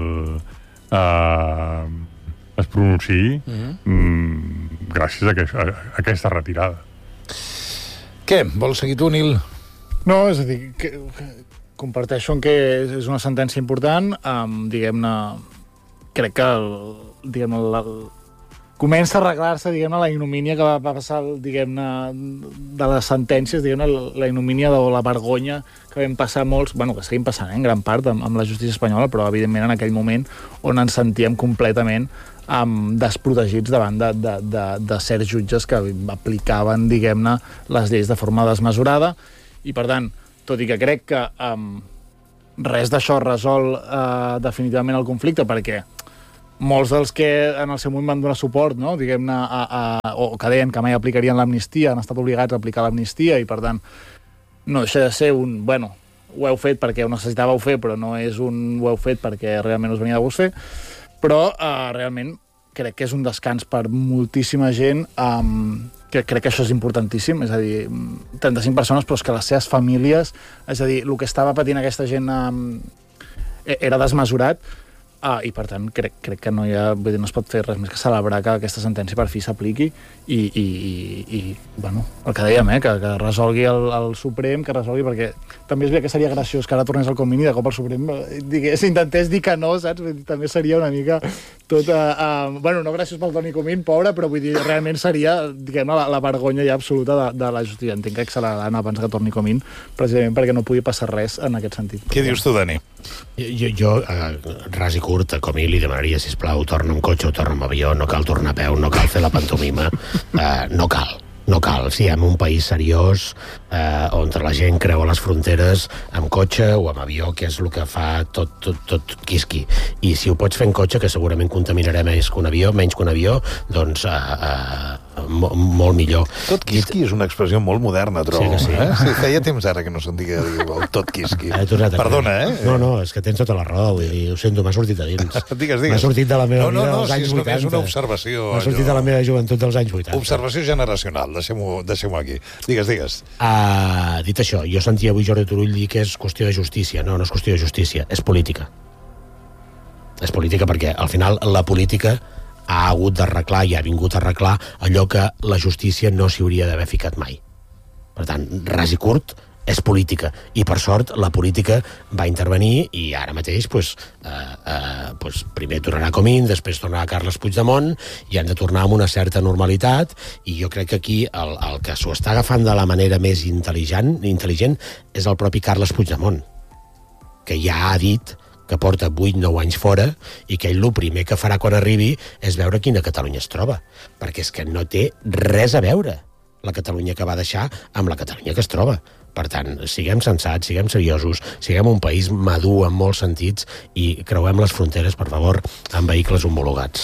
es pronunciï gràcies a aquesta retirada. Què? Vols seguir tu, Nil? No, és a dir, que comparteixo en que és una sentència important, diguem-ne, crec que comença a arreglar-se, diguem-ne, la ignomínia que va passar, diguem-ne, de les sentències, diguem-ne, la ignomínia o la vergonya que vam passar molts, bueno, que seguim passant, en gran part, amb la justícia espanyola, però, evidentment, en aquell moment on ens sentíem completament desprotegits davant de certs jutges que aplicaven, diguem-ne, les lleis de forma desmesurada, i, per tant, tot i que crec que res d'això resol definitivament el conflicte, perquè molts dels que en el seu moment van donar suport, no, diguem-ne, o que deien que mai aplicarien l'amnistia, han estat obligats a aplicar l'amnistia, i, per tant, no deixa de ser un, bueno, ho heu fet perquè ho necessitàveu fer, però no és un ho heu fet perquè realment us venia de gust fer, però realment crec que és un descans per moltíssima gent, que crec que això és importantíssim, és a dir, 35 persones, però és que les seves famílies, és a dir, el que estava patint aquesta gent era desmesurat, i per tant crec que no hi ha, vull dir, no es pot fer res més que celebrar que aquesta sentència per fi s'apliqui i bueno, el que dèiem, que resolgui el Suprem, que resolgui, perquè també és bé que seria graciós que ara tornés al Comín i de cop el Suprem intentés dir que no, saps? També seria una mica tot, bueno, no graciós pel Toni Comín, pobre, però vull dir, realment seria, diguem, la vergonya ja absoluta de la justícia. Entenc que acceleraran abans que torni Comín, precisament perquè no pugui passar res en aquest sentit. Què dius tu, Dani? Jo ras i curt, a Comín li demanaria, sisplau, torna amb cotxe o torna amb avió, no cal tornar a peu, no cal fer la pantomima, no cal. Siguem un país seriós on la gent creua les fronteres amb cotxe o amb avió, que és el que fa tot quisqui. I si ho pots fer en cotxe, que segurament contaminarà menys que un avió, doncs molt millor. Tot quisqui és una expressió molt moderna, trobo. Sí, Sí, feia temps ara que no se'n digui el tot quisqui. Perdona, No, és que tens tota la raó, vull dir, ho sento, m'ha sortit a dins. Digues. M'ha sortit de la meva vida dels anys 80. No, és una observació. M'ha sortit de la meva joventut dels anys 80. Observació generacional, deixem-ho aquí. Digues. Dit això, jo sentia avui Jordi Turull dir que és qüestió de justícia. No és qüestió de justícia, és política. És política perquè, al final, la política ha hagut d'arreglar i ha vingut a arreglar allò que la justícia no s'hi hauria d'haver ficat mai. Per tant, ras i curt, és política. I, per sort, la política va intervenir i ara mateix, primer tornarà Comín, després tornarà Carles Puigdemont i han de tornar amb una certa normalitat, i jo crec que aquí el que s'ho està agafant de la manera més intel·ligent és el propi Carles Puigdemont, que ja ha dit que porta 8-9 anys fora i que ell el primer que farà quan arribi és veure quina Catalunya es troba, perquè és que no té res a veure la Catalunya que va deixar amb la Catalunya que es troba. Per tant, siguem sensats, siguem seriosos, siguem un país madur en molts sentits i creuem les fronteres, per favor, amb vehicles homologats.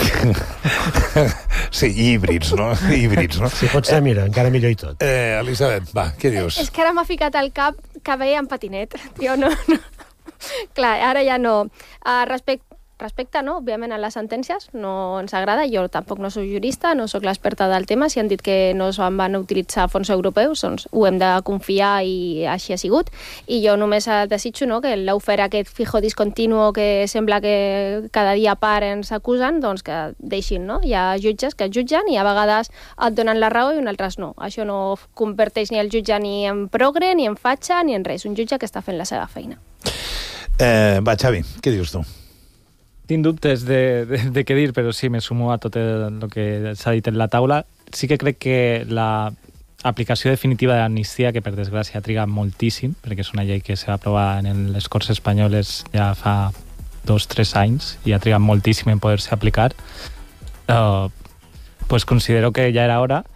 Sí, híbrids, no? Si pot ser, mira, encara millor i tot. Elisabet, va, què dius? És que ara m'ha ficat al cap que veia en patinet. Jo no. Clar, ara ja no. Respecte, no, òbviament, a les sentències, no ens agrada, jo tampoc no soc jurista, no sóc l'experta del tema, si han dit que no se'n van utilitzar fons europeus, doncs ho hem de confiar i així ha sigut, i jo només desitjo, no, que l'aufer aquest fijo discontinuo que sembla que cada dia a part ens acusen, doncs que deixin, no? Hi ha jutges que jutgen i a vegades et donen la raó i altres no. Això no converteix ni el jutge ni en progre, ni en fatxa, ni en res. Un jutge que està fent la seva feina. Va, Xavi, què dius tu? Tinc dubtes de què dir, però sí, me sumo a tot el que s'ha dit en la taula. Sí que crec que l'aplicació definitiva de l'amnistia, que per desgràcia ha trigat moltíssim, perquè és una llei que se va aprovar en les Corts Espanyoles ja fa 2-3 anys i ha trigat moltíssim en poder-se aplicar, pues considero que ja era hora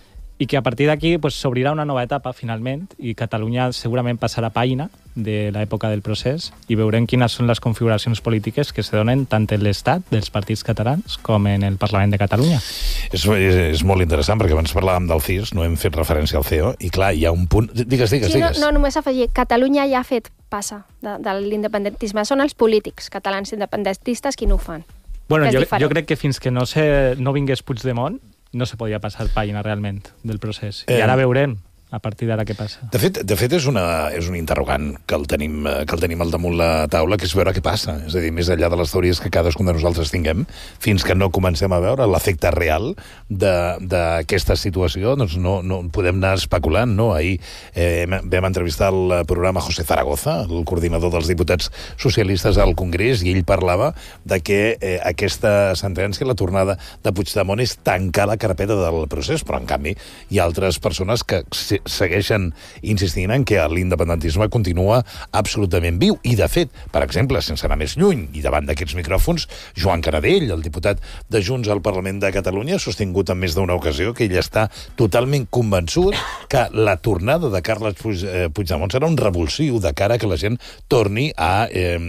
i que a partir d'aquí s'obrirà una nova etapa, finalment, i Catalunya segurament passarà pàgina de l'època del procés i veurem quines són les configuracions polítiques que se donen tant en l'Estat dels partits catalans com en el Parlament de Catalunya. És molt interessant, perquè abans parlàvem del CIS, no hem fet referència al CEO, i clar, hi ha un punt... Digues. No, només afegir, Catalunya ja ha fet passa de l'independentisme. Són els polítics catalans independentistes qui no ho fan. Bueno, jo crec que fins que no vingués Puigdemont no se podia passar pàgina realment del procés. I ara veurem a partir d'ara què passa. De fet és un interrogant que el tenim al damunt la taula, que és veure què passa. És a dir, més enllà de les teories que cadascun de nosaltres tinguem, fins que no comencem a veure l'efecte real d'aquesta situació, doncs no podem anar especulant, no? Ahir vam entrevistar al programa José Zaragoza, el coordinador dels diputats socialistes al Congrés, i ell parlava de que aquesta sentència, la tornada de Puigdemont, és tancar la carpeta del procés, però en canvi hi ha altres persones que segueixen insistint en que l'independentisme continua absolutament viu. I, de fet, per exemple, sense anar més lluny, i davant d'aquests micròfons, Joan Canadell, el diputat de Junts al Parlament de Catalunya, ha sostingut en més d'una ocasió que ell està totalment convençut que la tornada de Carles Puigdemont serà un revulsiu de cara que la gent torni a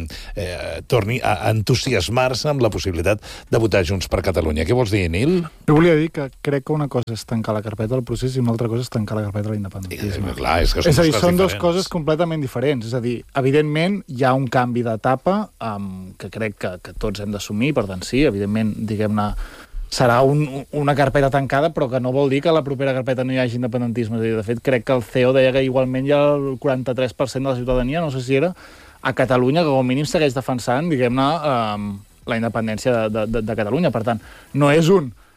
entusiasmar-se amb la possibilitat de votar Junts per Catalunya. Què vols dir, Nil? Jo volia dir que crec que una cosa és tancar la carpeta del procés i una altra cosa és tancar la carpeta de l'independentisme. És a dir, són dues coses completament diferents. És a dir, evidentment hi ha un canvi d'etapa que crec que tots hem d'assumir, per tant sí, evidentment, diguem-ne, serà una carpeta tancada, però que no vol dir que a la propera carpeta no hi hagi independentisme. És a dir, de fet, crec que el CEO deia que igualment hi ha el 43% de la ciutadania, no sé si era, a Catalunya, que com a mínim segueix defensant, diguem-ne, la independència de Catalunya. Per tant, no és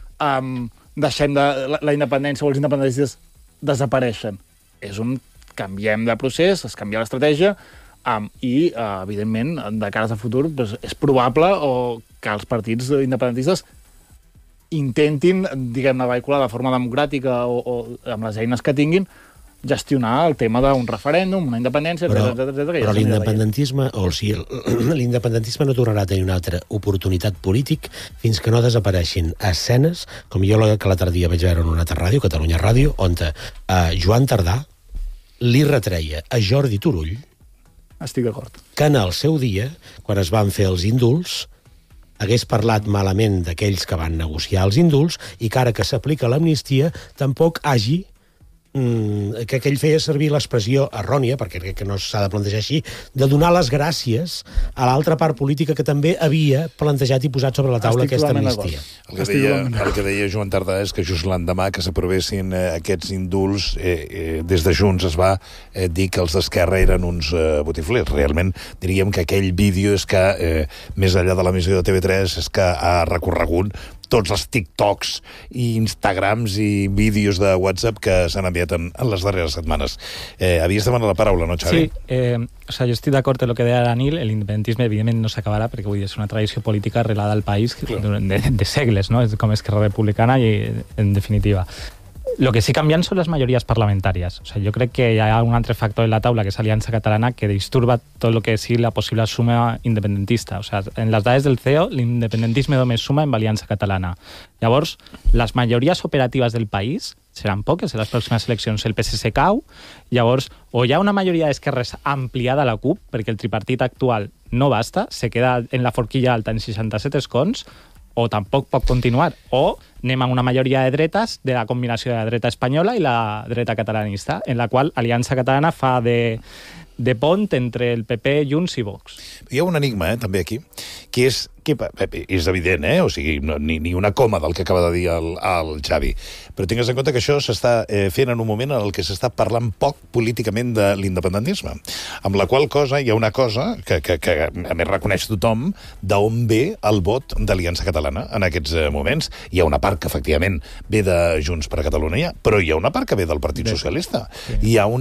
deixem la independència o els independentistes desapareixen. És un canviem de procés, es canvia l'estratègia i, evidentment, de cara a futur, és probable que els partits independentistes intentin, diguem-ne, vehicular de forma democràtica o amb les eines que tinguin, gestionar el tema d'un referèndum, una independència, etc. Però l'independentisme, l'independentisme no tornarà a tenir una altra oportunitat polític fins que no desapareixin escenes, com jo que l'altre dia vaig veure en una altra ràdio, Catalunya Ràdio, on Joan Tardà li retreia a Jordi Turull, estic d'acord, que en el seu dia, quan es van fer els indults, hagués parlat malament d'aquells que van negociar els indults i que ara que s'aplica l'amnistia tampoc hagi que ell feia servir l'expressió errònia, perquè crec que no s'ha de plantejar així, de donar les gràcies a l'altra part política que també havia plantejat i posat sobre la taula aquesta amnistia. El que deia Joan Tardà és que just l'endemà que s'aprovessin aquests indults, des de Junts es va dir que els d'Esquerra eren uns botiflers. Realment diríem que aquell vídeo és que, més enllà de l'emissió de TV3, és que ha recorregut tots els TikToks i Instagrams i vídeos de WhatsApp que s'han enviat en les darreres setmanes. Havies demanat la paraula, no, Xavi? Sí, jo estic d'acord amb el que deia Daniel, l'independentisme evidentment no s'acabarà perquè vull dir, és una tradició política arrelada al país de segles, no? Com Esquerra Republicana i, en definitiva. Lo que sí canviant són les majories parlamentàries. O sea, jo crec que hi ha un altre factor en la taula, que és Aliança Catalana, que disturba tot el que sigui la possible suma independentista. O sea, en les dades del CEO, l'independentisme només suma en Aliança Catalana. Llavors, les majories operatives del país seran poques en les pròximes eleccions. El PSC cau, llavors, o hi ha una majoria d'esquerres ampliada a la CUP, perquè el tripartit actual no basta, se queda en la forquilla alta en 67 escons, o tampoc pot continuar, o anem a una majoria de dretes de la combinació de la dreta espanyola i la dreta catalanista, en la qual Aliança Catalana fa de pont entre el PP, Junts i Vox. Hi ha un enigma, també aquí, que és evident, o sigui, ni una coma del que acaba de dir el Xavi, però tingues en compte que això s'està fent en un moment en el que s'està parlant poc políticament de l'independentisme, amb la qual cosa hi ha una cosa que a més reconeix tothom d'on ve el vot d'Aliança Catalana en aquests moments. Hi ha una part que efectivament ve de Junts per Catalunya, però hi ha una part que ve del Partit Socialista. Hi ha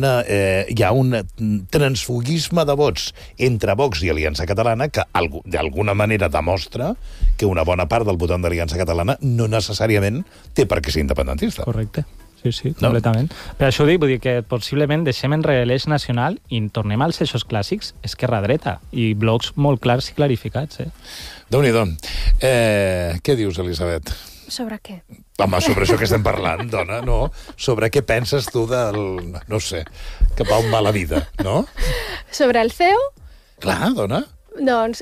un transfugisme de vots entre Vox i Aliança Catalana que d'alguna manera demostra que una bona part del votant d'Aliança Catalana no necessàriament té per què ser independentista. Correcte. Sí, completament. Per això dic, vull dir que possiblement deixem enrere l'eix nacional i tornem als eixos clàssics esquerra-dreta i blocs molt clars i clarificats. Déu-n'hi-do. Què dius, Elisabet? Sobre què? Home, sobre això que estem parlant, dona, no? Sobre què penses tu del... no sé, que va on va la vida, no? Sobre el CEO? Clar, dona. Doncs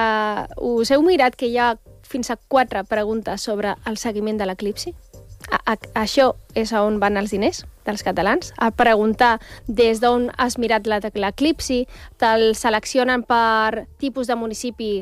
us heu mirat que hi ha fins a 4 preguntes sobre el seguiment de l'eclipsi? Això és on van els diners dels catalans, a preguntar des d'on has mirat l'eclipsi, te'l seleccionen per tipus de municipi,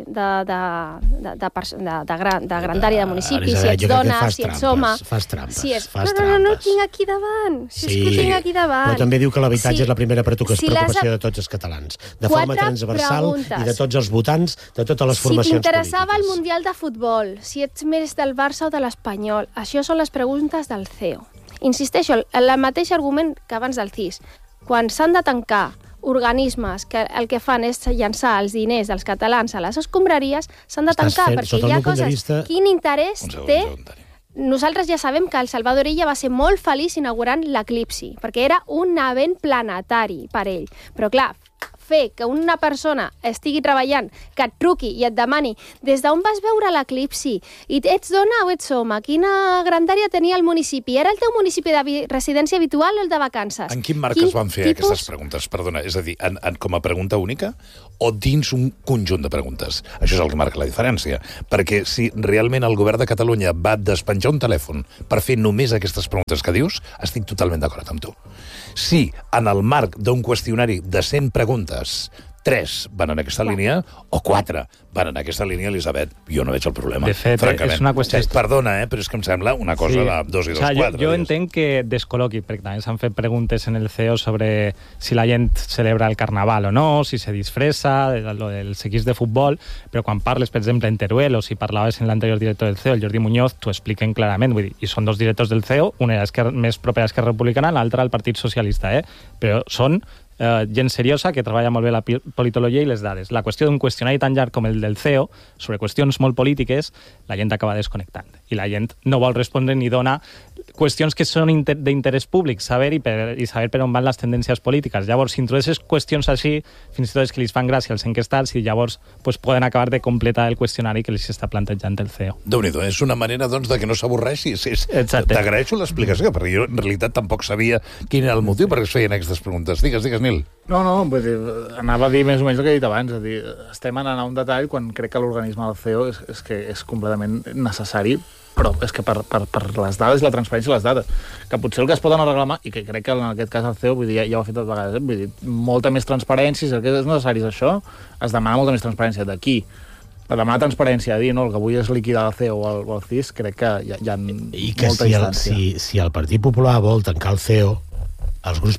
de grandària de municipi, si ets dona, si ets home... Fas trampes. No, ho tinc aquí davant. Si és que ho tinc aquí davant. Però també diu que l'habitatge és la primera preocupació de tots els catalans. De forma transversal i de tots els votants, de totes les formacions polítiques. Si t'interessava el Mundial de Futbol, si ets més del Barça o de l'Espanyol, això són les preguntes del CEO. Insisteixo, el mateix argument que abans del CIS. Quan s'han de tancar organismes que el que fan és llançar els diners dels catalans a les escombraries, s'han de tancar perquè hi ha coses... Quin interès té? Nosaltres ja sabem que el Salvador Illa va ser molt feliç inaugurant l'eclipsi, perquè era un event planetari per ell. Però clar, fer que una persona estigui treballant, que et truqui i et demani des d'on vas veure l'eclipsi, i ets dona o ets home, quina grandària tenia el municipi, era el teu municipi de residència habitual o el de vacances? En quin marc es van fer aquestes preguntes? Perdona, és a dir, com a pregunta única o dins un conjunt de preguntes? Això és el que marca la diferència. Perquè si realment el govern de Catalunya va despenjar un telèfon per fer només aquestes preguntes que dius, estic totalment d'acord amb tu. Si en el marc d'un qüestionari de 100 preguntes 3 van en aquesta línia, o 4 van en aquesta línia, Elisabet, jo no veig el problema. De fet, francament. És una qüestió... Perdona, però és que em sembla una cosa de 2 i 2, 4. Jo entenc que descol·loqui, perquè també s'han fet preguntes en el CEO sobre si la gent celebra el carnaval o no, si se disfressa, els equips de futbol, però quan parles, per exemple, en Teruel, o si parlaves en l'anterior director del CEO, el Jordi Muñoz, t'ho expliquen clarament, vull dir, i són 2 directors del CEO, una més propera a Esquerra Republicana, l'altra al Partit Socialista, però són gent seriosa que treballa molt bé la politologia i les dades. La qüestió d'un qüestionari tan llarg com el del CEO, sobre qüestions molt polítiques, la gent acaba desconnectant. I la gent no vol respondre ni dona qüestions que són d'interès públic, saber i saber per on van les tendències polítiques. Llavors, si introdueixes qüestions així, fins i tot és que li fan gràcia als enquestats i llavors poden acabar de completar el qüestionari que li està plantejant el CEO. Déu-n'hi-do, és una manera doncs, de que no s'avorreixi. T'agraeixo l'explicació, perquè jo en realitat tampoc sabia quin era el motiu perquè es feien aquestes preguntes. Digues, Nil. No, vull dir, anava a dir més o menys el que he dit abans, és a dir, estem anant a un detall quan crec que l'organisme del CEO és que és completament necessari, però és que per les dades i la transparència de les dades, que potser el que es poden reclamar, i que crec que en aquest cas el CEO, vull dir, ja ho ha fet tot vegades, vull dir, molta més transparència, si el que és necessari és això, es demana molta més transparència d'aquí. Per demanar transparència, dir, no, el que avui és liquidar el CEO o el CIS, crec que hi ha molta distància. Si el Partit Popular vol tancar el CEO, els grups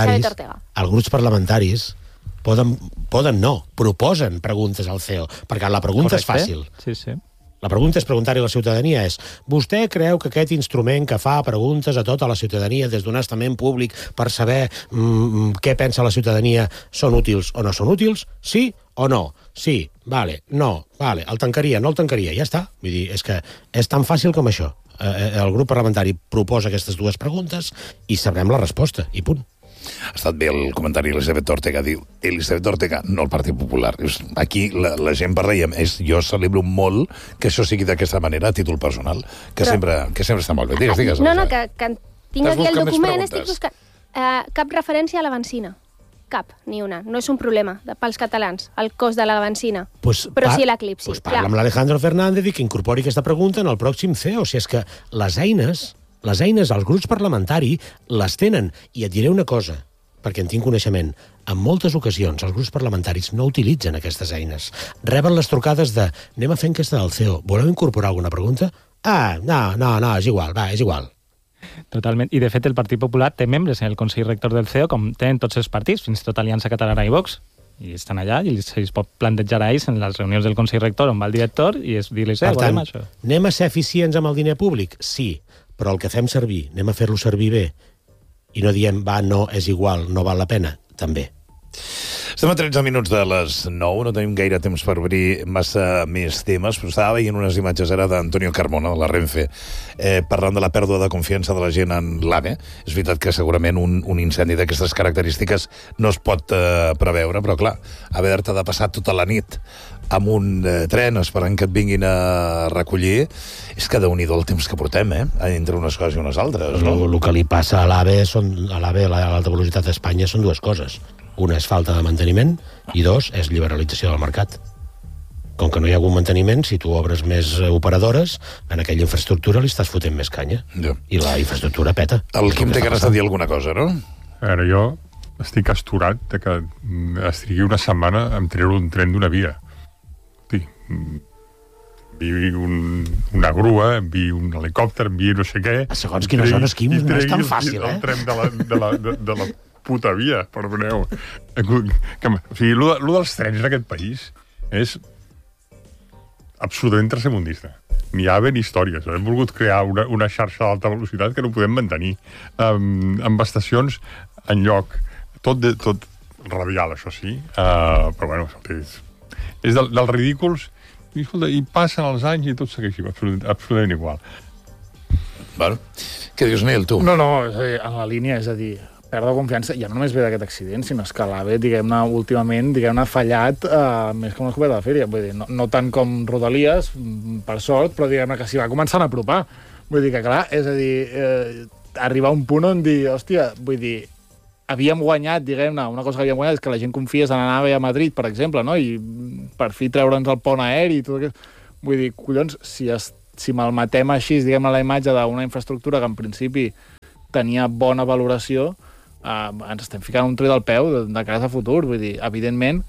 parlamentaris proposen preguntes al CEO, perquè la pregunta és fàcil. Sí. La pregunta és preguntar-hi a la ciutadania és: vostè creu que aquest instrument que fa preguntes a tota la ciutadania des d'un estament públic per saber què pensa la ciutadania són útils o no són útils? Sí o no? Sí, vale, no, vale, el tancaria, no el tancaria, ja està. Vull dir, és que és tan fàcil com això. El grup parlamentari proposa aquestes 2 preguntes i sabrem la resposta, i punt. Ha estat bé el comentari d'Elisabet Ortega. Diu, Elisabet Ortega, no el Partit Popular. Aquí la gent parla i jo celebro molt que això sigui d'aquesta manera a títol personal, que sempre està molt bé. Digues. No, que tinc aquí el document, estic buscant cap referència a la benzina. Cap, ni una. No és un problema pels catalans, el cost de la benzina. Però sí l'eclipsi. Parla amb l'Alejandro Fernández i que incorpori aquesta pregunta en el pròxim CEO. O sigui, és que les eines, els grups parlamentaris, les tenen. I et diré una cosa, perquè en tinc coneixement. En moltes ocasions, els grups parlamentaris no utilitzen aquestes eines. Reben les trucades de anem a fer enquesta del CEO. Voleu incorporar alguna pregunta? No, és igual. Totalment. I, de fet, el Partit Popular té membres en el Consell Rector del CEO, com tenen tots els partits, fins i tot Aliança Catalana i Vox, i estan allà i se'ls pot plantejar a ells en les reunions del Consell Rector on va el director i dir-los, volem això. Anem a ser eficients amb el diner públic? Sí, però el que fem servir, anem a fer-lo servir bé. I no diem, no, és igual, no val la pena, també. Estem a 13 minuts de les 9, no tenim gaire temps per obrir massa més temes, però estava veient unes imatges ara d'Antonio Carmona, de la Renfe, parlant de la pèrdua de confiança de la gent en l'AVE. És veritat que segurament un incendi d'aquestes característiques no es pot preveure, però clar, haver-te de passar tota la nit amb un tren esperant que et vinguin a recollir, és que déu-n'hi-do el temps que portem, entre unes coses i unes altres, no? El que li passa a l'AVE, a l'alta velocitat d'Espanya, són dues coses. Una és falta de manteniment i dos és liberalització del mercat. Com que no hi ha hagut manteniment, si tu obres més operadores, en aquella infraestructura li estàs fotent més canya. Ja. I la infraestructura peta. El Quim té ganes de dir alguna cosa, no? A veure, jo estic astorat de que es trigui una setmana en treure un tren d'una via. Sí. Enviï una grua, enviï un helicòpter, enviï no sé què... Segons quines zones, Quim, no és tan fàcil, el tren de la puta via, perdoneu. O sigui, lo dels trens en aquest país és absolutament tercermundista. Ni AVE ni històries. Hem volgut crear una xarxa d'alta velocitat que no podem mantenir. Amb estacions en lloc. Tot radial, això sí. Però, bueno, és dels ridículs. I, escolta, i passen els anys i tot segueix absolutament igual. Bueno, què dius, Nil, tu? No, és a dir, en la línia, és a dir, perdre confiança, ja no només ve d'aquest accident, sinó que l'AVE, diguem-ne, últimament, ha fallat més que una escopeta de fèria. Vull dir, no tant com Rodalies, per sort, però diguem-ne que s'hi va començant a apropar. Vull dir que, clar, és a dir, arribar a un punt on dir, hòstia, vull dir, havíem guanyat, diguem-ne, una cosa que havíem guanyat és que la gent confiés en anar a Madrid, per exemple, no? I per fi treure'ns el pont aeri i tot aquest... Vull dir, collons, si malmetem així, diguem-ne, la imatge d'una infraestructura que en principi tenia bona valoració, ens estem ficant un tret al peu de cara a futur. Vull dir, evidentment,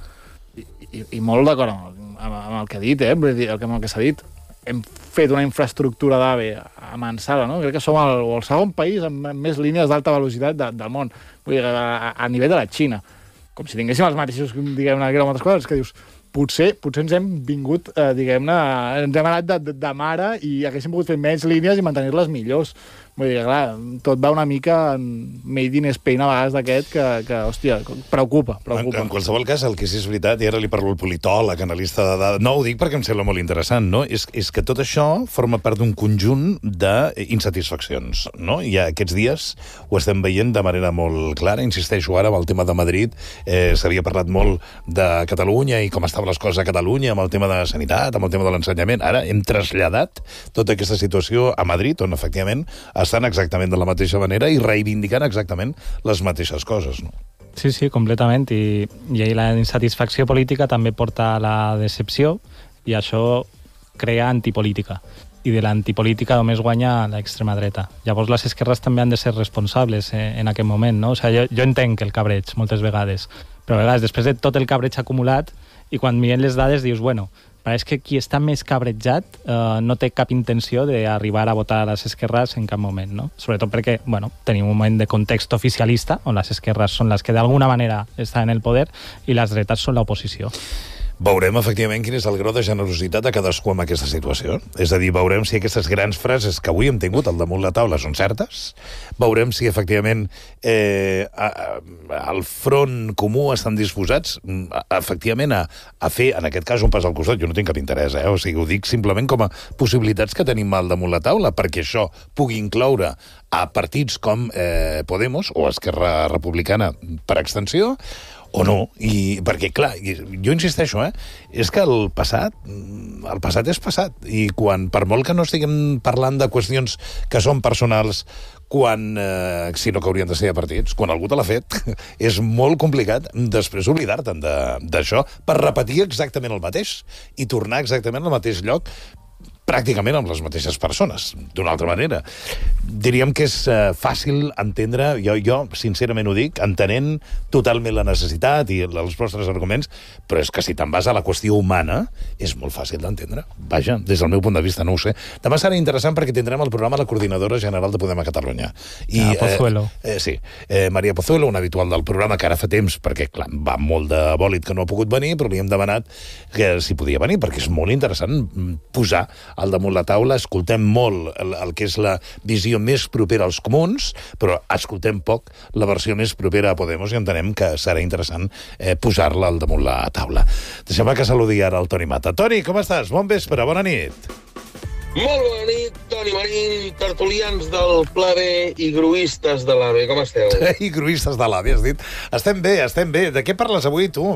i molt d'acord amb el que ha dit, vull dir, amb el que s'ha dit, hem fet una infraestructura d'AVE avançada, no? Crec que som el segon país amb més línies d'alta velocitat del món. Vull dir, a nivell de la Xina. Com si tinguéssim els mateixos, diguem-ne, quilòmetres quadrats, que dius, potser ens hem vingut, diguem-ne, ens hem anat de mare i haguéssim pogut fer més línies i mantenir-les millors. Vull dir, clar, tot va una mica made in Spain a vegades d'aquest que, hòstia, preocupa. En qualsevol cas, el que sí és veritat, i ara li parlo al politòleg, analista de dades, no ho dic perquè em sembla molt interessant, no? És que tot això forma part d'un conjunt d'insatisfaccions, no? I aquests dies ho estem veient de manera molt clara, insisteixo ara, amb el tema de Madrid, s'havia parlat molt de Catalunya i com estaven les coses a Catalunya, amb el tema de sanitat, amb el tema de l'ensenyament. Ara hem traslladat tota aquesta situació a Madrid, on efectivament estan exactament de la mateixa manera i reivindicant exactament les mateixes coses, no? Sí, completament. I la insatisfacció política també porta a la decepció i això crea antipolítica. I de l'antipolítica només guanya l'extrema dreta. Llavors les esquerres també han de ser responsables en aquest moment, no? O sigui, jo entenc el cabreig moltes vegades, però a vegades després de tot el cabreig acumulat i quan mirem les dades dius, bueno, pareix que qui està més cabrejat no té cap intenció d'arribar a votar a les esquerres en cap moment, no? Sobretot perquè, bueno, tenim un moment de context oficialista on les esquerres són les que d'alguna manera estan en el poder i les dretes són l'oposició. Veurem, efectivament, quin és el grau de generositat de cadascú en aquesta situació. És a dir, veurem si aquestes grans frases que avui hem tingut al damunt la taula són certes. Veurem si, efectivament, al front comú estan disposats, efectivament, a fer, en aquest cas, un pas al costat. Jo no tinc cap interès, O sigui, ho dic simplement com a possibilitats que tenim al damunt la taula, perquè això pugui incloure a partits com Podemos o Esquerra Republicana per extensió, o no, i perquè, clar, jo insisteixo, és que el passat és passat, i quan, per molt que no estiguem parlant de qüestions que són personals, sinó que haurien de ser a partits, quan algú te l'ha fet, és molt complicat després oblidar-te'n d'això per repetir exactament el mateix i tornar exactament al mateix lloc pràcticament amb les mateixes persones, d'una altra manera. Diríem que és fàcil entendre, jo sincerament ho dic, entenent totalment la necessitat i els vostres arguments, però és que si te'n vas a la qüestió humana, és molt fàcil d'entendre. Vaja, des del meu punt de vista, no ho sé. Demà serà interessant perquè tindrem el programa la coordinadora general de Podem a Catalunya. Pozuelo. Sí, Maria Pozuelo, una habitual del programa, que ara fa temps, perquè clar, va molt de bòlit que no ha pogut venir, però li hem demanat que si podia venir, perquè és molt interessant posar al damunt la taula, escoltem molt el que és la visió més propera als comuns, però escoltem poc la versió més propera a Podemos i entenem que serà interessant posar-la al damunt la taula. Deixem que saludi ara el Toni Mata. Toni, com estàs? Bon vespre, bona nit. Molt bona nit, Toni Marín, tertulians del Pla B i gruistes de l'AVE. Com esteu? I gruistes de l'AVE, has dit. Estem bé, estem bé. De què parles avui, tu?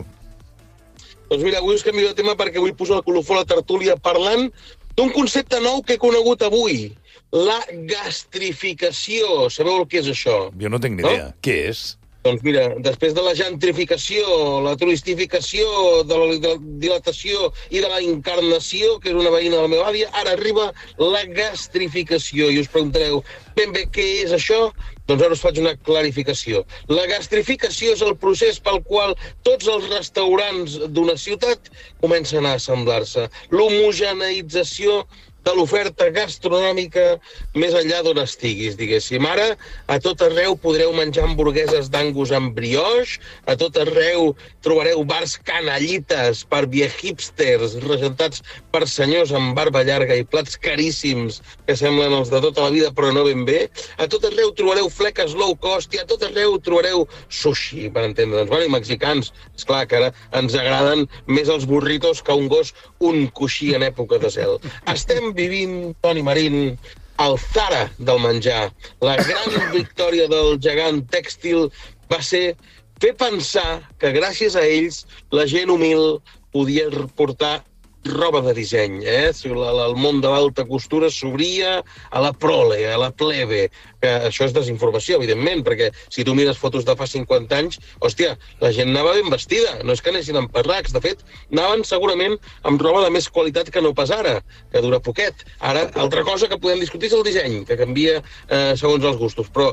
Doncs mira, avui us canvio de tema perquè vull posar el colofó a la tertúlia parlant d'un concepte nou que he conegut avui. La gastrificació. Sabeu el que és això? Jo no tinc ni idea. Què és? Doncs mira, després de la gentrificació, la turistificació, de la dilatació i de la encarnació, que és una veïna de la meva àvia, ara arriba la gastrificació. I us preguntareu, ben bé, què és això? Doncs ara us faig una clarificació. La gastrificació és el procés pel qual tots els restaurants d'una ciutat comencen a assemblar-se. L'homogeneïtzació de l'oferta gastronòmica més enllà d'on estiguis, diguéssim. Ara, a tot arreu podreu menjar hamburgueses d'angus amb brioix, a tot arreu trobareu bars canallites per viehipsters, regentats per senyors amb barba llarga i plats caríssims que semblen els de tota la vida però no ben bé. A tot arreu trobareu fleques low cost i a tot arreu trobareu sushi, per entendre'ns. Bueno, i mexicans, esclar, que ara ens agraden més els burritos que un gos un coixí en època de zel. Estem vivint, Toni Marín, el Zara del menjar. La gran victòria del gegant tèxtil va ser fer pensar que gràcies a ells la gent humil podia portar roba de disseny, El món de l'alta costura s'obria a la prole, a la plebe. Que això és desinformació, evidentment, perquè si tu mires fotos de fa 50 anys, hòstia, la gent anava ben vestida, no és que anessin amb parracs, de fet, anaven segurament amb roba de més qualitat que no pas ara, que dura poquet. Ara, altra cosa que podem discutir és el disseny, que canvia segons els gustos, però